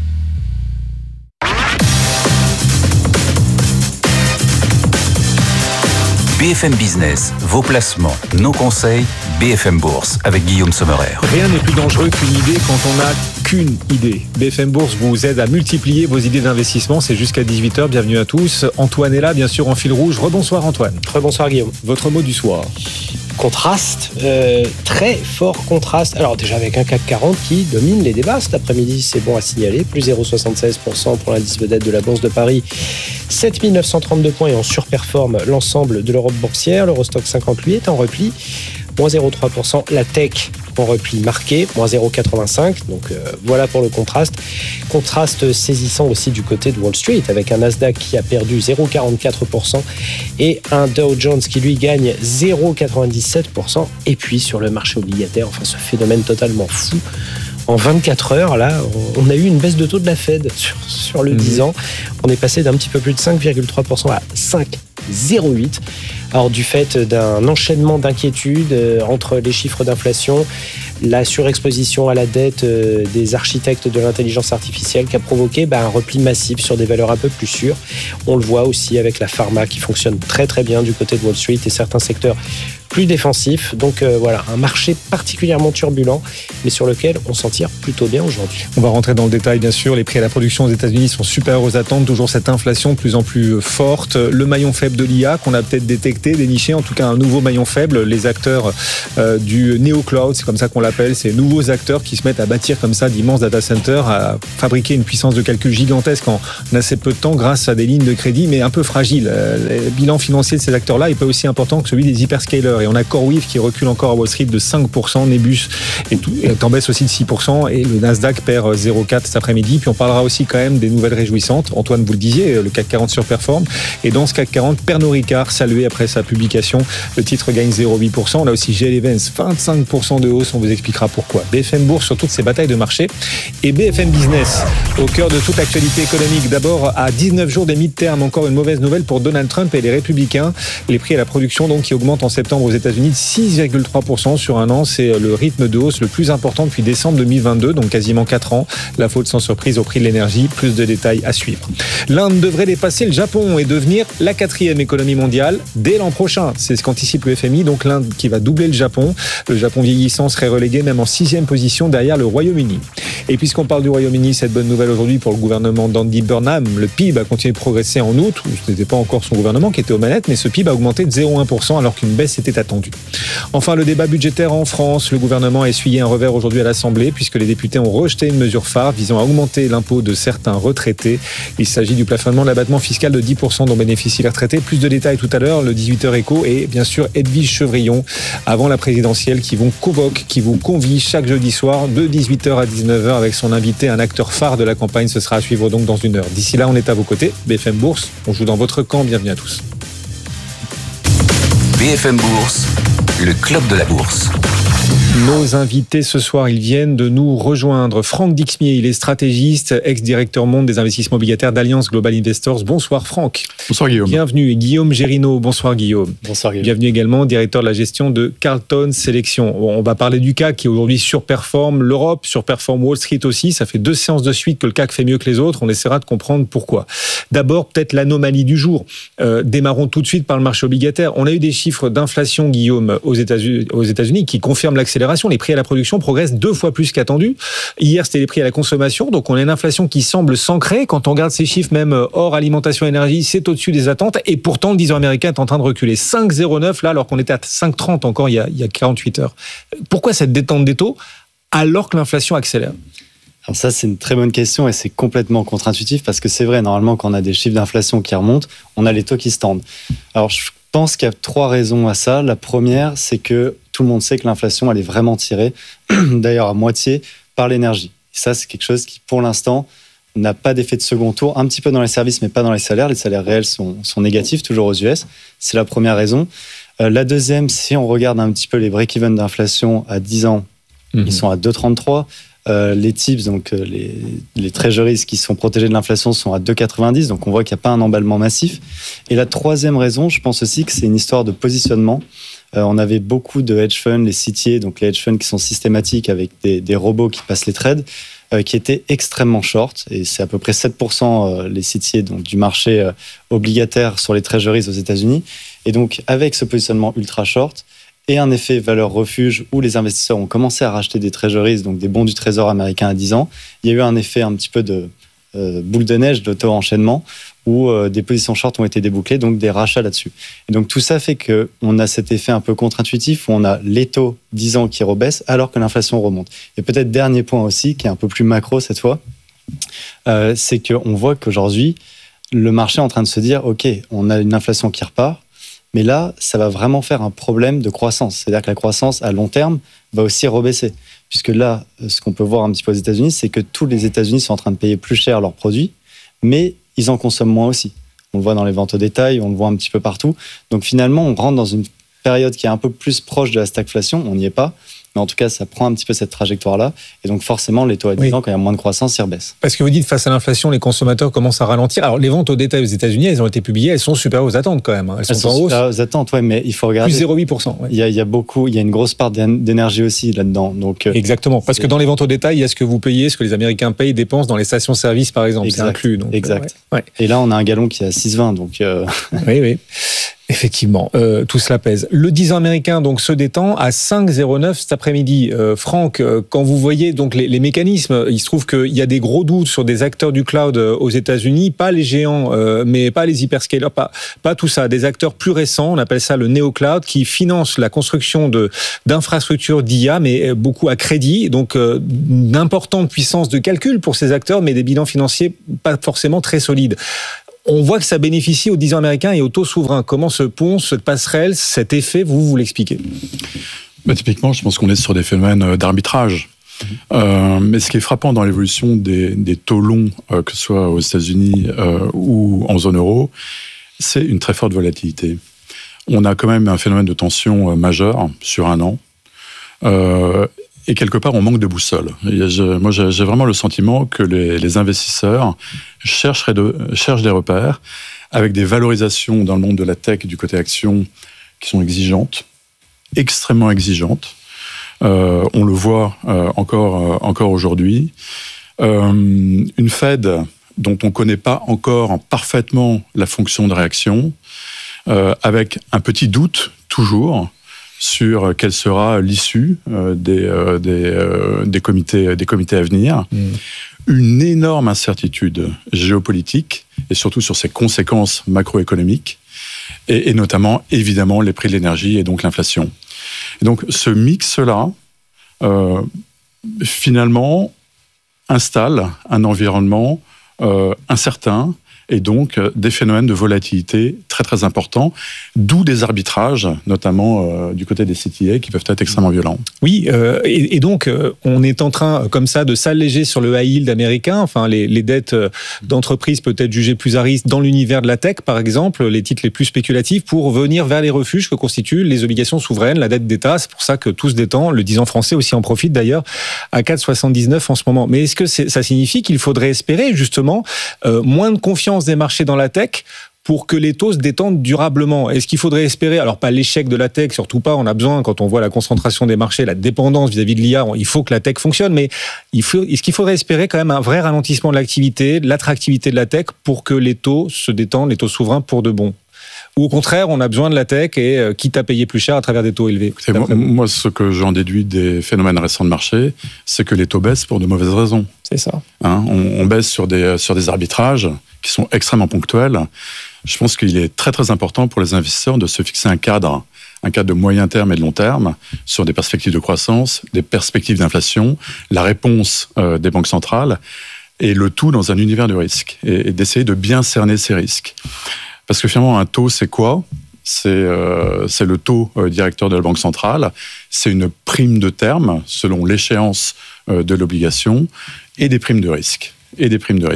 BFM Business, vos placements, nos conseils, BFM Bourse avec Guillaume Sommerer. Rien n'est plus dangereux qu'une idée quand on n'a qu'une idée. BFM Bourse vous aide à multiplier vos idées d'investissement. C'est jusqu'à 18h. Bienvenue à tous. Antoine est là, bien sûr, en fil rouge. Rebonsoir Antoine. Rebonsoir Guillaume. Votre mot du soir ? Contraste, très fort contraste. Alors déjà avec un CAC 40 qui domine les débats cet après-midi, c'est bon à signaler, plus 0,76% pour l'indice vedette de la Bourse de Paris, 7 932 points et on surperforme l'ensemble de l'Europe boursière. L'Eurostock 50 lui est en repli, moins 0,3%. La tech en repli marqué, moins 0,85. Donc voilà pour le contraste. Contraste saisissant aussi du côté de Wall Street avec un Nasdaq qui a perdu 0,44% et un Dow Jones qui lui gagne 0,97%. Et puis sur le marché obligataire, enfin ce phénomène totalement fou. En 24 heures, là, on a eu une baisse de taux de la Fed sur le 10 ans. On est passé d'un petit peu plus de 5,3% à 5,08%. Alors, du fait d'un enchaînement d'inquiétudes entre les chiffres d'inflation, la surexposition à la dette des architectes de l'intelligence artificielle qui a provoqué un repli massif sur des valeurs un peu plus sûres. On le voit aussi avec la pharma qui fonctionne très très bien du côté de Wall Street et certains secteurs plus défensifs. Donc voilà, un marché particulièrement turbulent, mais sur lequel on s'en tire plutôt bien aujourd'hui. On va rentrer dans le détail, bien sûr. Les prix à la production aux États-Unis sont supérieurs aux attentes. Toujours cette inflation de plus en plus forte. Le maillon faible de l'IA qu'on a peut-être détecté, déniché, en tout cas un nouveau maillon faible. Les acteurs du néo-cloud, c'est comme ça qu'on l'appelle, ces nouveaux acteurs qui se mettent à bâtir comme ça d'immenses data centers, à fabriquer une puissance de calcul gigantesque en assez peu de temps grâce à des lignes de crédit, mais un peu fragiles. Le bilan financier de ces acteurs-là n'est pas aussi important que celui des hyperscalers. Et on a CoreWeave qui recule encore à Wall Street de 5%, Nebus est en baisse aussi de 6%, et le Nasdaq perd 0,4 cet après-midi. Puis on parlera aussi quand même des nouvelles réjouissantes. Antoine, vous le disiez, le CAC 40 surperforme. Et dans ce CAC 40, Pernod Ricard, salué après sa publication, le titre gagne 0,8%. On a aussi GL Events, 25% de hausse. On vous expliquera pourquoi. BFM Bourse sur toutes ces batailles de marché. Et BFM Business, au cœur de toute actualité économique. D'abord, à 19 jours des mid-term, encore une mauvaise nouvelle pour Donald Trump et les Républicains. Les prix à la production donc qui augmentent en septembre aux États-Unis de 6,3% sur un an. C'est le rythme de hausse le plus important depuis décembre 2022, donc quasiment 4 ans. La faute sans surprise au prix de l'énergie. Plus de détails à suivre. L'Inde devrait dépasser le Japon et devenir la 4e économie mondiale dès l'an prochain. C'est ce qu'anticipe le FMI. Donc l'Inde qui va doubler le Japon. Le Japon vieillissant serait relégué même en 6e position derrière le Royaume-Uni. Et puisqu'on parle du Royaume-Uni, cette bonne nouvelle aujourd'hui pour le gouvernement d'Andy Burnham. Le PIB a continué de progresser en août. Ce n'était pas encore son gouvernement qui était aux manettes, mais ce PIB a augmenté de 0,1% alors qu'une baisse était attendue. Enfin, le débat budgétaire en France. Le gouvernement a essuyé un revers aujourd'hui à l'Assemblée puisque les députés ont rejeté une mesure phare visant à augmenter l'impôt de certains retraités. Il s'agit du plafonnement de l'abattement fiscal de 10% dont bénéficient les retraités. Plus de détails tout à l'heure, le 18h écho et bien sûr Edwige Chevrillon avant la présidentielle qui vous convie chaque jeudi soir de 18h à 19h avec son invité, un acteur phare de la campagne. Ce sera à suivre donc dans une heure. D'ici là, on est à vos côtés. BFM Bourse, on joue dans votre camp. Bienvenue à tous. BFM Bourse, le club de la bourse. Nos invités ce soir, ils viennent de nous rejoindre. Franck Dixmier, il est stratégiste, ex-directeur monde des investissements obligataires d'Alliance Global Investors. Bonsoir Franck. Bonsoir Guillaume. Bienvenue. Et Guillaume Gérinaud. Bonsoir Guillaume. Bonsoir Guillaume. Bienvenue également, directeur de la gestion de Carlton Sélection. On va parler du CAC qui aujourd'hui surperforme l'Europe, surperforme Wall Street aussi. Ça fait 2 séances de suite que le CAC fait mieux que les autres. On essaiera de comprendre pourquoi. D'abord, peut-être l'anomalie du jour. Démarrons tout de suite par le marché obligataire. On a eu des chiffres d'inflation, Guillaume, aux États-Unis qui confirment l'accélération. Les prix à la production progressent 2 fois plus qu'attendu. Hier, c'était les prix à la consommation. Donc, on a une inflation qui semble s'ancrer. Quand on regarde ces chiffres, même hors alimentation et énergie, c'est au-dessus des attentes. Et pourtant, le 10 ans américain est en train de reculer. 5,09 là, alors qu'on était à 5,30 encore il y a 48 heures. Pourquoi cette détente des taux alors que l'inflation accélère ? Alors ça, c'est une très bonne question et c'est complètement contre-intuitif parce que c'est vrai, normalement, quand on a des chiffres d'inflation qui remontent, on a les taux qui se tendent. Alors, je pense qu'il y a 3 raisons à ça. La première, c'est que tout le monde sait que l'inflation, elle est vraiment tirée, d'ailleurs à moitié, par l'énergie. Et ça, c'est quelque chose qui, pour l'instant, n'a pas d'effet de second tour, un petit peu dans les services, mais pas dans les salaires. Les salaires réels sont négatifs, toujours aux US. C'est la première raison. La deuxième, si on regarde un petit peu les break-even d'inflation à 10 ans, ils sont à 2,33. Les TIPS, donc les treasuries qui sont protégés de l'inflation, sont à 2,90. Donc on voit qu'il n'y a pas un emballement massif. Et la troisième raison, je pense aussi que c'est une histoire de positionnement. On avait beaucoup de hedge funds, les CTA, donc les hedge funds qui sont systématiques avec des robots qui passent les trades, qui étaient extrêmement short. Et c'est à peu près 7% les CTA donc, du marché obligataire sur les treasuries aux États-Unis. Et donc avec ce positionnement ultra short, et un effet valeur refuge où les investisseurs ont commencé à racheter des treasuries, donc des bons du trésor américain à 10 ans, il y a eu un effet un petit peu de boule de neige, d'auto-enchaînement, où des positions short ont été débouclées, donc des rachats là-dessus. Et donc tout ça fait qu'on a cet effet un peu contre-intuitif où on a les taux 10 ans qui rebaissent alors que l'inflation remonte. Et peut-être dernier point aussi, qui est un peu plus macro cette fois, c'est qu'on voit qu'aujourd'hui, le marché est en train de se dire, OK, on a une inflation qui repart, mais là, ça va vraiment faire un problème de croissance. C'est-à-dire que la croissance, à long terme, va aussi rebaisser. Puisque là, ce qu'on peut voir un petit peu aux États-Unis, c'est que tous les États-Unis sont en train de payer plus cher leurs produits, mais ils en consomment moins aussi. On le voit dans les ventes au détail, on le voit un petit peu partout. Donc finalement, on rentre dans une période qui est un peu plus proche de la stagflation, on n'y est pas, mais en tout cas, ça prend un petit peu cette trajectoire-là. Et donc forcément, les taux à 10 ans, quand il y a moins de croissance, ils rebaissent. Parce que vous dites, face à l'inflation, les consommateurs commencent à ralentir. Alors les ventes au détail aux États-Unis, elles ont été publiées, elles sont supérieures aux attentes quand même. Elles sont en hausse. Supérieures aux attentes, ouais, mais il faut regarder. Plus 0,8%. Ouais. Il y a une grosse part d'énergie aussi là-dedans. Donc, exactement. Parce que dans les ventes au détail, il y a ce que vous payez, ce que les Américains payent, dépensent dans les stations-service, par exemple. Exact. C'est inclus. Donc, exact. Ouais. Et là, on a un gallon qui est à 6,20. Donc, oui. Effectivement, tout cela pèse. Le 10 ans américain donc se détend à 5,09 cet après-midi. Franck, quand vous voyez donc les mécanismes, il se trouve qu'il y a des gros doutes sur des acteurs du cloud aux États-Unis, pas les géants, mais pas les hyperscalers, pas tout ça. Des acteurs plus récents, on appelle ça le néo-cloud, qui financent la construction d'infrastructures d'IA, mais beaucoup à crédit. Donc d'importantes puissances de calcul pour ces acteurs, mais des bilans financiers pas forcément très solides. On voit que ça bénéficie aux 10 ans américains et aux taux souverains. Comment se pond cette passerelle, cet effet, vous l'expliquez? Typiquement, je pense qu'on est sur des phénomènes d'arbitrage. Mais ce qui est frappant dans l'évolution des taux longs, que ce soit aux États-Unis ou en zone euro, c'est une très forte volatilité. On a quand même un phénomène de tension majeur sur un an. Et quelque part, on manque de boussole. Moi, j'ai vraiment le sentiment que les investisseurs cherchent des repères avec des valorisations dans le monde de la tech du côté action qui sont exigeantes, extrêmement exigeantes. On le voit encore aujourd'hui. Une Fed dont on ne connaît pas encore parfaitement la fonction de réaction, avec un petit doute toujours sur quelle sera l'issue des comités à venir. Une énorme incertitude géopolitique et surtout sur ses conséquences macroéconomiques et notamment, évidemment, les prix de l'énergie et donc l'inflation. Et donc, ce mix-là, finalement, installe un environnement incertain et donc des phénomènes de volatilité très très importants, d'où des arbitrages, notamment du côté des CTA, qui peuvent être extrêmement violents. Oui, et donc on est en train comme ça de s'alléger sur le high yield américain, enfin les dettes d'entreprises peut-être jugées plus à risque dans l'univers de la tech, par exemple, les titres les plus spéculatifs, pour venir vers les refuges que constituent les obligations souveraines, la dette d'État. C'est pour ça que tout se détend. Le 10 ans français aussi en profite d'ailleurs, à 4,79 en ce moment. Mais est-ce que ça signifie qu'il faudrait espérer justement moins de confiance des marchés dans la tech pour que les taux se détendent durablement? Est-ce qu'il faudrait espérer, alors pas l'échec de la tech, surtout pas, on a besoin, quand on voit la concentration des marchés, la dépendance vis-à-vis de l'IA, il faut que la tech fonctionne, mais est-ce qu'il faudrait espérer quand même un vrai ralentissement de l'activité, de l'attractivité de la tech pour que les taux se détendent, les taux souverains pour de bon? Ou au contraire, on a besoin de la tech et quitte à payer plus cher à travers des taux élevés? Moi, ce que j'en déduis des phénomènes récents de marché, c'est que les taux baissent pour de mauvaises raisons. C'est ça. On baisse sur des arbitrages qui sont extrêmement ponctuels. Je pense qu'il est très très important pour les investisseurs de se fixer un cadre de moyen terme et de long terme sur des perspectives de croissance, des perspectives d'inflation, la réponse des banques centrales, et le tout dans un univers de risque, et d'essayer de bien cerner ces risques. Parce que finalement, un taux, c'est quoi ? C'est le taux directeur de la Banque centrale, c'est une prime de terme selon l'échéance de l'obligation, et des primes de risque. Et des primes de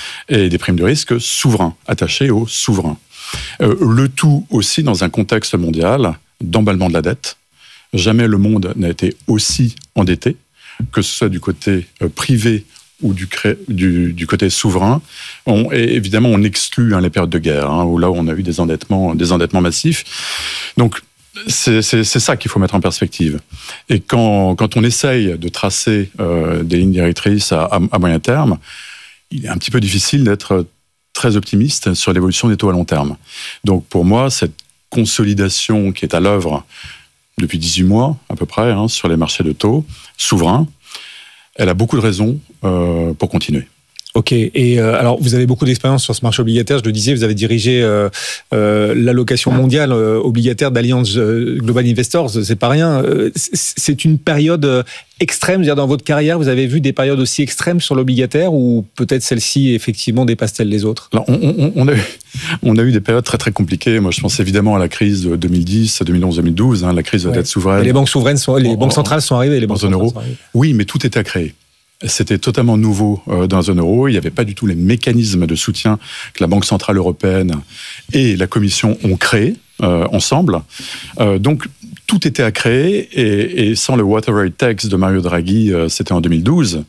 risque souverains, attachés aux souverains. Le tout aussi dans un contexte mondial d'emballement de la dette. Jamais le monde n'a été aussi endetté, que ce soit du côté privé ou du côté souverain. Et évidemment, on exclut les périodes de guerre, où là, on a eu des endettements massifs. Donc, c'est ça qu'il faut mettre en perspective. Et quand on essaye de tracer des lignes directrices à moyen terme, il est un petit peu difficile d'être très optimiste sur l'évolution des taux à long terme. Donc pour moi, cette consolidation qui est à l'œuvre depuis 18 mois à peu près sur les marchés de taux souverains, elle a beaucoup de raisons pour continuer. Ok, et alors vous avez beaucoup d'expérience sur ce marché obligataire, je le disais, vous avez dirigé l'allocation mondiale obligataire d'Allianz Global Investors, c'est pas rien. C'est une période extrême, c'est-à-dire dans votre carrière, vous avez vu des périodes aussi extrêmes sur l'obligataire ou peut-être celle-ci effectivement dépasse-t-elle les autres? Alors, on a eu des périodes très très compliquées. Moi, je pense évidemment à la crise de 2010, 2011, 2012, la crise de dette souveraine. Et les banques souveraines les banques centrales sont arrivées, les banques centrales sont arrivées. Oui, mais tout était à créer. C'était totalement nouveau dans la zone euro. Il n'y avait pas du tout les mécanismes de soutien que la Banque centrale européenne et la Commission ont créés ensemble. Donc, tout était à créer et sans le Water Rate Tax de Mario Draghi, c'était en 2012.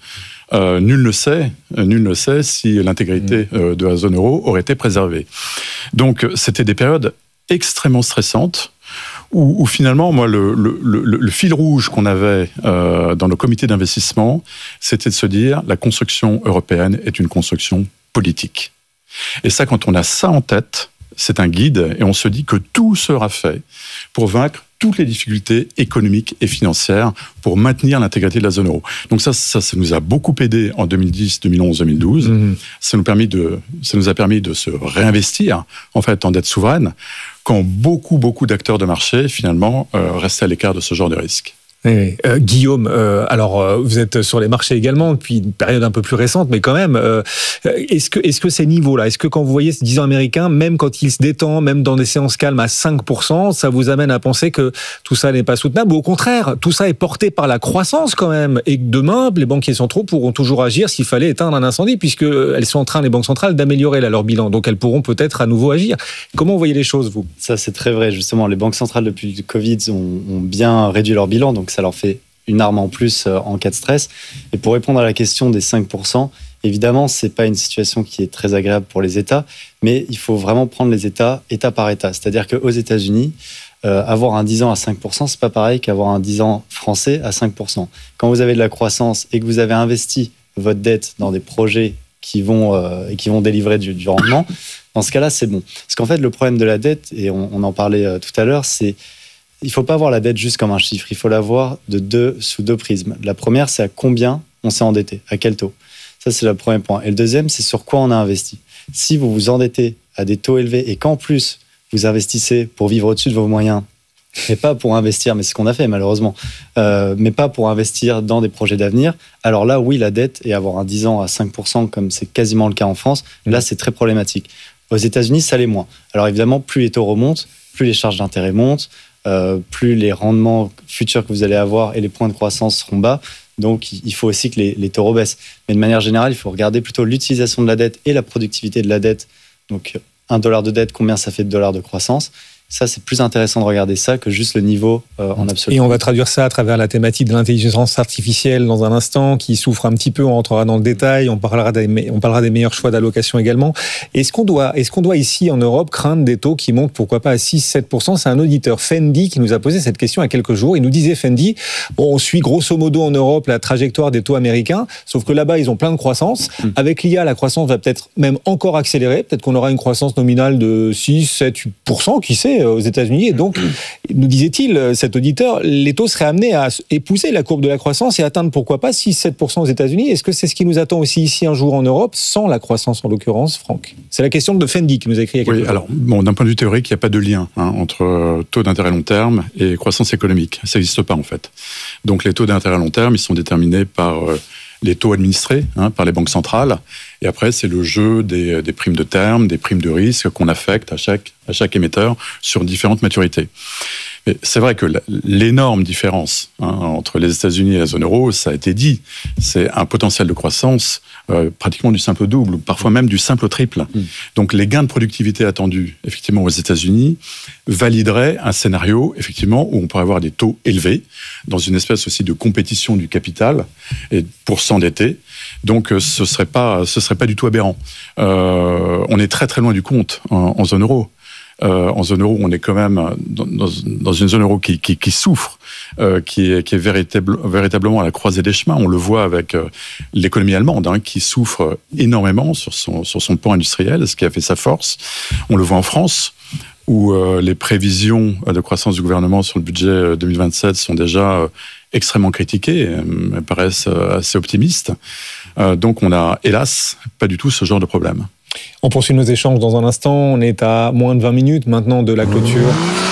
Nul ne sait si l'intégrité de la zone euro aurait été préservée. Donc, c'était des périodes extrêmement stressantes où finalement, moi, le fil rouge qu'on avait dans nos comités d'investissement, c'était de se dire la construction européenne est une construction politique. Et ça, quand on a ça en tête, c'est un guide et on se dit que tout sera fait pour vaincre toutes les difficultés économiques et financières pour maintenir l'intégrité de la zone euro. Donc ça nous a beaucoup aidé en 2010, 2011, 2012. Ça nous a permis de se réinvestir en fait en dette souveraine quand beaucoup d'acteurs de marché finalement restaient à l'écart de ce genre de risque. Oui. Guillaume, alors vous êtes sur les marchés également depuis une période un peu plus récente, mais quand même, est-ce que ces niveaux-là, est-ce que quand vous voyez ce 10 ans américain, même quand il se détend, même dans des séances calmes à 5%, ça vous amène à penser que tout ça n'est pas soutenable, ou au contraire, tout ça est porté par la croissance quand même, et que demain, les banquiers centraux pourront toujours agir s'il fallait éteindre un incendie, puisqu'elles sont en train, les banques centrales, d'améliorer leur bilan, donc elles pourront peut-être à nouveau agir. Comment vous voyez les choses, vous? Ça, c'est très vrai, justement, les banques centrales depuis le Covid ont bien réduit leur bilan, donc ça leur fait une arme en plus en cas de stress. Et pour répondre à la question des 5%, évidemment, ce n'est pas une situation qui est très agréable pour les États, mais il faut vraiment prendre les États par État. C'est-à-dire qu'aux États-Unis, avoir un 10 ans à 5%, ce n'est pas pareil qu'avoir un 10 ans français à 5%. Quand vous avez de la croissance et que vous avez investi votre dette dans des projets qui vont délivrer du rendement, dans ce cas-là, c'est bon. Parce qu'en fait, le problème de la dette, et on en parlait tout à l'heure, c'est il ne faut pas voir la dette juste comme un chiffre, il faut la voir sous deux prismes. La première, c'est à combien on s'est endetté, à quel taux. Ça, c'est le premier point. Et le deuxième, c'est sur quoi on a investi. Si vous vous endettez à des taux élevés et qu'en plus, vous investissez pour vivre au-dessus de vos moyens, et pas pour investir, mais c'est ce qu'on a fait malheureusement, mais pas pour investir dans des projets d'avenir, alors là, oui, la dette, et avoir un 10 ans à 5%, comme c'est quasiment le cas en France, là, c'est très problématique. Aux États-Unis, ça l'est moins. Alors évidemment, plus les taux remontent, plus les charges d'intérêt montent, plus les rendements futurs que vous allez avoir et les points de croissance seront bas. Donc, il faut aussi que les taux rebaissent. Mais de manière générale, il faut regarder plutôt l'utilisation de la dette et la productivité de la dette. Donc, $1 de dette, combien ça fait de dollars de croissance? Ça, c'est plus intéressant de regarder ça que juste le niveau en absolu. Et on va traduire ça à travers la thématique de l'intelligence artificielle dans un instant, qui souffre un petit peu, on rentrera dans le détail, on parlera des meilleurs choix d'allocation également. Est-ce qu'on doit ici en Europe craindre des taux qui montent pourquoi pas à 6-7%? C'est un auditeur, Fendi, qui nous a posé cette question il y a quelques jours. Il nous disait, Fendi, on suit grosso modo en Europe la trajectoire des taux américains, sauf que là-bas, ils ont plein de croissance. Avec l'IA, la croissance va peut-être même encore accélérer. Peut-être qu'on aura une croissance nominale de 6-7-8%, qui sait, aux États-Unis. Et donc, nous disait-il, cet auditeur, les taux seraient amenés à épouser la courbe de la croissance et atteindre pourquoi pas 6-7% aux États-Unis. Est-ce que c'est ce qui nous attend aussi ici un jour en Europe, sans la croissance en l'occurrence, Franck? C'est la question de Fendi qui nous a écrit il y a quelques jours. Alors, d'un point de vue théorique, il n'y a pas de lien entre taux d'intérêt long terme et croissance économique. Ça n'existe pas en fait. Donc les taux d'intérêt long terme, ils sont déterminés par les taux administrés par les banques centrales. Et après, c'est le jeu des primes de terme, des primes de risque qu'on affecte à chaque émetteur sur différentes maturités. Mais c'est vrai que l'énorme différence entre les États-Unis et la zone euro, ça a été dit, c'est un potentiel de croissance pratiquement du simple au double, ou parfois même du simple au triple. Donc les gains de productivité attendus, effectivement, aux États-Unis, valideraient un scénario, effectivement, où on pourrait avoir des taux élevés, dans une espèce aussi de compétition du capital, et pour s'endetter. Donc ce serait pas du tout aberrant. On est très très loin du compte en zone euro. En zone euro, on est quand même dans une zone euro qui souffre, qui est véritablement à la croisée des chemins. On le voit avec l'économie allemande, qui souffre énormément sur son plan industriel, ce qui a fait sa force. On le voit en France, où les prévisions de croissance du gouvernement sur le budget 2027 sont déjà extrêmement critiquées, elles paraissent assez optimistes. Donc on a, hélas, pas du tout ce genre de problème. On poursuit nos échanges dans un instant. On est à moins de 20 minutes maintenant de la clôture.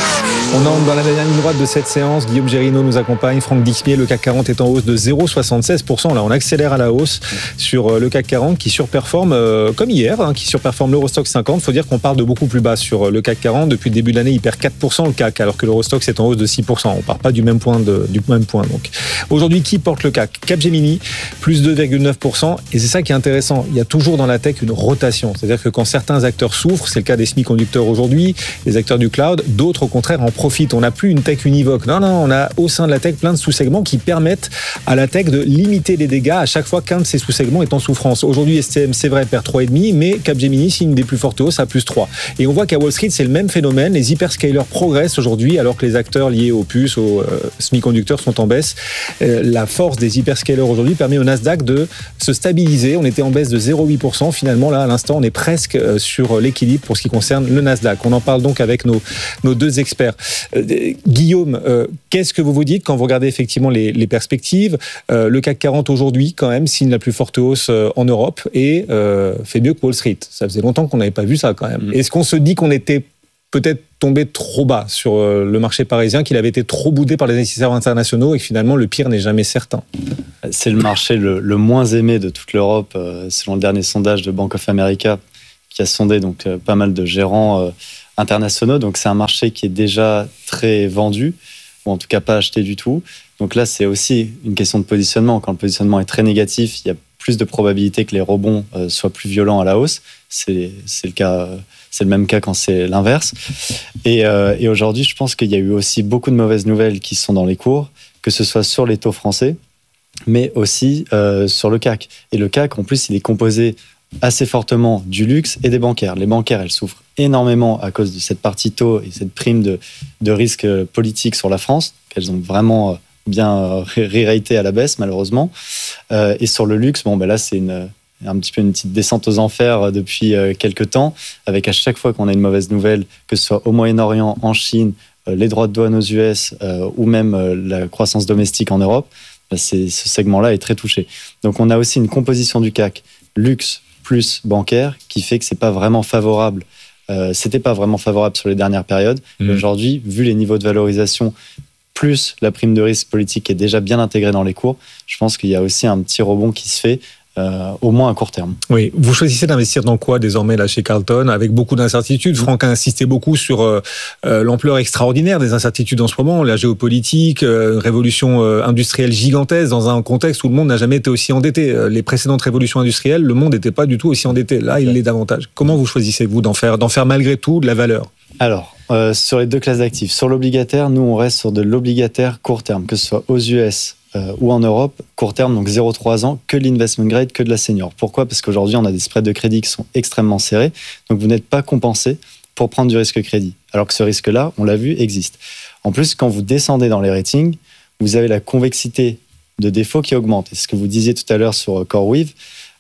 On entre dans la dernière ligne droite de cette séance. Guillaume Gérinot nous accompagne. Franck Dixmier, le CAC 40 est en hausse de 0,76%. Là, on accélère à la hausse sur le CAC 40 qui surperforme, comme hier, qui surperforme l'Eurostoxx 50. Il faut dire qu'on part de beaucoup plus bas sur le CAC 40. Depuis le début de l'année, il perd 4% le CAC, alors que l'Eurostoxx est en hausse de 6%. On part pas du même point. Donc. Aujourd'hui, qui porte le CAC ? Capgemini, plus 2,9%. Et c'est ça qui est intéressant. Il y a toujours dans la tech une rotation. C'est-à-dire que quand certains acteurs souffrent, c'est le cas des semi-conducteurs aujourd'hui, les acteurs du cloud, d'autres au contraire en profitent. On n'a plus une tech univoque. Non, on a au sein de la tech plein de sous-segments qui permettent à la tech de limiter les dégâts à chaque fois qu'un de ces sous-segments est en souffrance. Aujourd'hui, STM, c'est vrai, perd 3,5, mais Capgemini signe des plus fortes hausses à plus 3. Et on voit qu'à Wall Street, c'est le même phénomène. Les hyperscalers progressent aujourd'hui alors que les acteurs liés aux puces, aux semi-conducteurs sont en baisse. La force des hyperscalers aujourd'hui permet au Nasdaq de se stabiliser. On était en baisse de 0,8%. Finalement, là, à l'instant, on est presque sur l'équilibre pour ce qui concerne le Nasdaq. On en parle donc avec nos deux experts. Guillaume, qu'est-ce que vous dites quand vous regardez effectivement les perspectives ? Le CAC 40 aujourd'hui, quand même, signe la plus forte hausse en Europe et fait mieux que Wall Street. Ça faisait longtemps qu'on n'avait pas vu ça, quand même. Est-ce qu'on se dit qu'on était peut-être tombé trop bas sur le marché parisien, qu'il avait été trop boudé par les investisseurs internationaux et que finalement le pire n'est jamais certain ? C'est le marché le moins aimé de toute l'Europe, selon le dernier sondage de Bank of America, qui a sondé donc pas mal de gérants internationaux. Donc c'est un marché qui est déjà très vendu, ou en tout cas pas acheté du tout. Donc là, c'est aussi une question de positionnement. Quand le positionnement est très négatif, il y a plus de probabilité que les rebonds soient plus violents à la hausse. C'est le cas, c'est le même cas quand c'est l'inverse. Et aujourd'hui, je pense qu'il y a eu aussi beaucoup de mauvaises nouvelles qui sont dans les cours, que ce soit sur les taux français, mais aussi sur le CAC. Et le CAC, en plus, il est composé assez fortement du luxe et des bancaires. Les bancaires, elles souffrent énormément à cause de cette partie taux et cette prime de risque politique sur la France, qu'elles ont vraiment bien re-raté à la baisse, malheureusement. Et sur le luxe, là, c'est un petit peu une petite descente aux enfers depuis quelques temps, avec à chaque fois qu'on a une mauvaise nouvelle, que ce soit au Moyen-Orient, en Chine, les droits de douane aux US ou même la croissance domestique en Europe, ce segment-là est très touché. Donc on a aussi une composition du CAC luxe plus bancaire qui fait que c'est pas vraiment favorable. C'était pas vraiment favorable sur les dernières périodes. Et aujourd'hui, vu les niveaux de valorisation plus la prime de risque politique qui est déjà bien intégrée dans les cours, je pense qu'il y a aussi un petit rebond qui se fait, au moins à court terme. Oui, vous choisissez d'investir dans quoi désormais là chez Carlton, avec beaucoup d'incertitudes. Franck a insisté beaucoup sur l'ampleur extraordinaire des incertitudes en ce moment, la géopolitique, révolution industrielle gigantesque dans un contexte où le monde n'a jamais été aussi endetté. Les précédentes révolutions industrielles, le monde n'était pas du tout aussi endetté. Là, il l'est davantage. Comment vous choisissez-vous d'en faire malgré tout de la valeur ? Alors, sur les deux classes d'actifs, sur l'obligataire, nous on reste sur de l'obligataire court terme, que ce soit aux US ou en Europe, court terme, donc 0,3 ans, que l'investment grade, que de la senior. Pourquoi ? Parce qu'aujourd'hui, on a des spreads de crédit qui sont extrêmement serrés, donc vous n'êtes pas compensé pour prendre du risque crédit, alors que ce risque-là, on l'a vu, existe. En plus, quand vous descendez dans les ratings, vous avez la convexité de défaut qui augmente. Et ce que vous disiez tout à l'heure sur CoreWeave,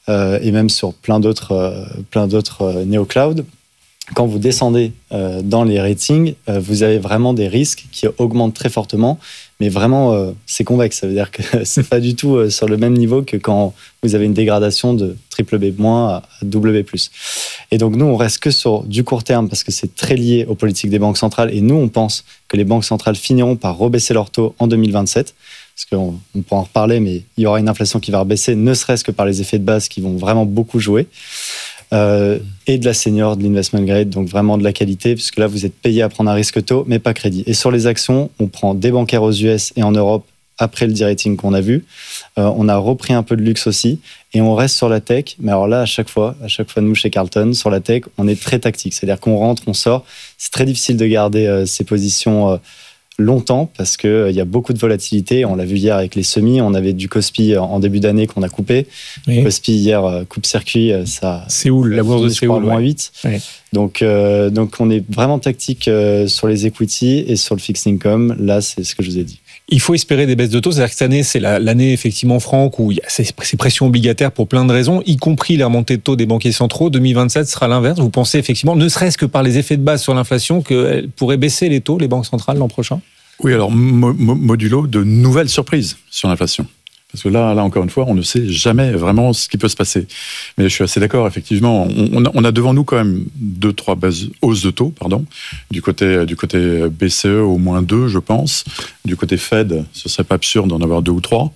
et même sur plein d'autres néo-cloud, quand vous descendez dans les ratings, vous avez vraiment des risques qui augmentent très fortement, mais vraiment, c'est convexe. Ça veut dire que c'est pas du tout sur le même niveau que quand vous avez une dégradation de BBB- à BB+. Et donc, nous, on reste que sur du court terme parce que c'est très lié aux politiques des banques centrales. Et nous, on pense que les banques centrales finiront par rebaisser leurs taux en 2027. Parce qu'on pourra en reparler, mais il y aura une inflation qui va rebaisser, ne serait-ce que par les effets de base qui vont vraiment beaucoup jouer. Et de la senior, de l'investment grade, donc vraiment de la qualité, puisque là, vous êtes payé à prendre un risque taux, mais pas crédit. Et sur les actions, on prend des bancaires aux US et en Europe, après le de-rating qu'on a vu. On a repris un peu de luxe aussi, et on reste sur la tech. Mais alors là, à chaque fois, nous, chez Carlton, sur la tech, on est très tactique. C'est-à-dire qu'on rentre, on sort. C'est très difficile de garder ses positions longtemps parce qu'il y a beaucoup de volatilité. On l'a vu hier avec les semis. On avait du Kospi en début d'année qu'on a coupé. Oui. Kospi hier, coupe-circuit, ça... Séoul, la bourse de Séoul. Moins 8. Ouais. Donc, on est vraiment tactique sur les equity et sur le fixed income. Là, c'est ce que je vous ai dit. Il faut espérer des baisses de taux. C'est-à-dire que cette année, c'est l'année, effectivement, Franck, où il y a ces pressions obligataires pour plein de raisons, y compris les remontées de taux des banquiers centraux. 2027 sera l'inverse. Vous pensez, effectivement, ne serait-ce que par les effets de base sur l'inflation, qu'elles pourraient baisser les taux, les banques centrales, l'an prochain ? Oui, alors, modulo de nouvelles surprises sur l'inflation. Parce que là, encore une fois, on ne sait jamais vraiment ce qui peut se passer. Mais je suis assez d'accord, effectivement. On a devant nous quand même 2-3 hausses de taux, du côté BCE au moins 2, je pense. Du côté Fed, ce serait pas absurde d'en avoir 2 ou 3.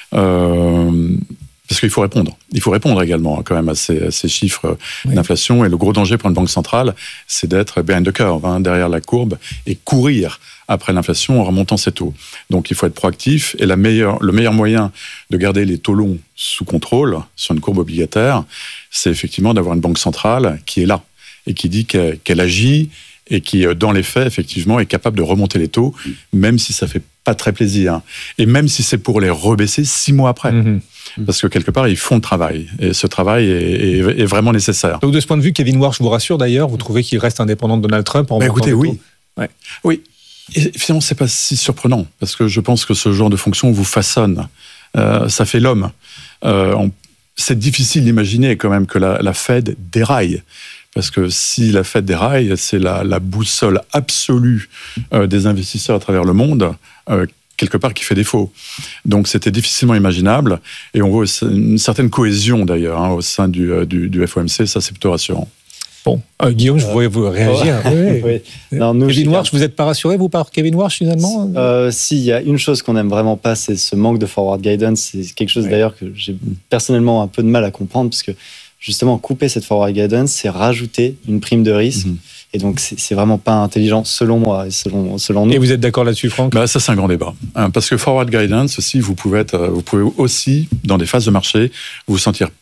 Parce qu'il faut répondre. Il faut répondre également quand même à ces chiffres d'inflation. Et le gros danger pour une banque centrale, c'est d'être behind the curve, derrière la courbe, et courir après l'inflation en remontant ses taux. Donc il faut être proactif. Et le meilleur moyen de garder les taux longs sous contrôle sur une courbe obligataire, c'est effectivement d'avoir une banque centrale qui est là et qui dit qu'elle agit et qui, dans les faits, effectivement, est capable de remonter les taux, même si ça fait pas très plaisir. Et même si c'est pour les rebaisser 6 mois après. Parce que quelque part, ils font le travail. Et ce travail est vraiment nécessaire. Donc de ce point de vue, Kevin Warsh vous rassure d'ailleurs, vous trouvez qu'il reste indépendant de Donald Trump en écoutez, oui. Ouais. Oui. Et finalement, c'est pas si surprenant, parce que je pense que ce genre de fonction vous façonne. Ça fait l'homme. C'est difficile d'imaginer quand même que la Fed déraille. Parce que si la Fed déraille, c'est la boussole absolue des investisseurs à travers le monde, quelque part qui fait défaut. Donc c'était difficilement imaginable, et on voit une certaine cohésion d'ailleurs au sein du FOMC, ça c'est plutôt rassurant. Bon, Guillaume, je voulais vous réagir. Oui. Non, Kevin Warsh, vous n'êtes pas rassuré, vous, par Kevin Warsh, finalement Si, il y a une chose qu'on aime vraiment pas, c'est ce manque de forward guidance. C'est quelque chose d'ailleurs que j'ai personnellement un peu de mal à comprendre, parce que justement, couper cette forward guidance, c'est rajouter une prime de risque. Et donc, c'est vraiment pas intelligent, selon moi et selon nous. Et vous êtes d'accord là-dessus, Franck ? Ça, c'est un grand débat. Parce que forward guidance aussi, vous pouvez aussi, dans des phases de marché, vous sentir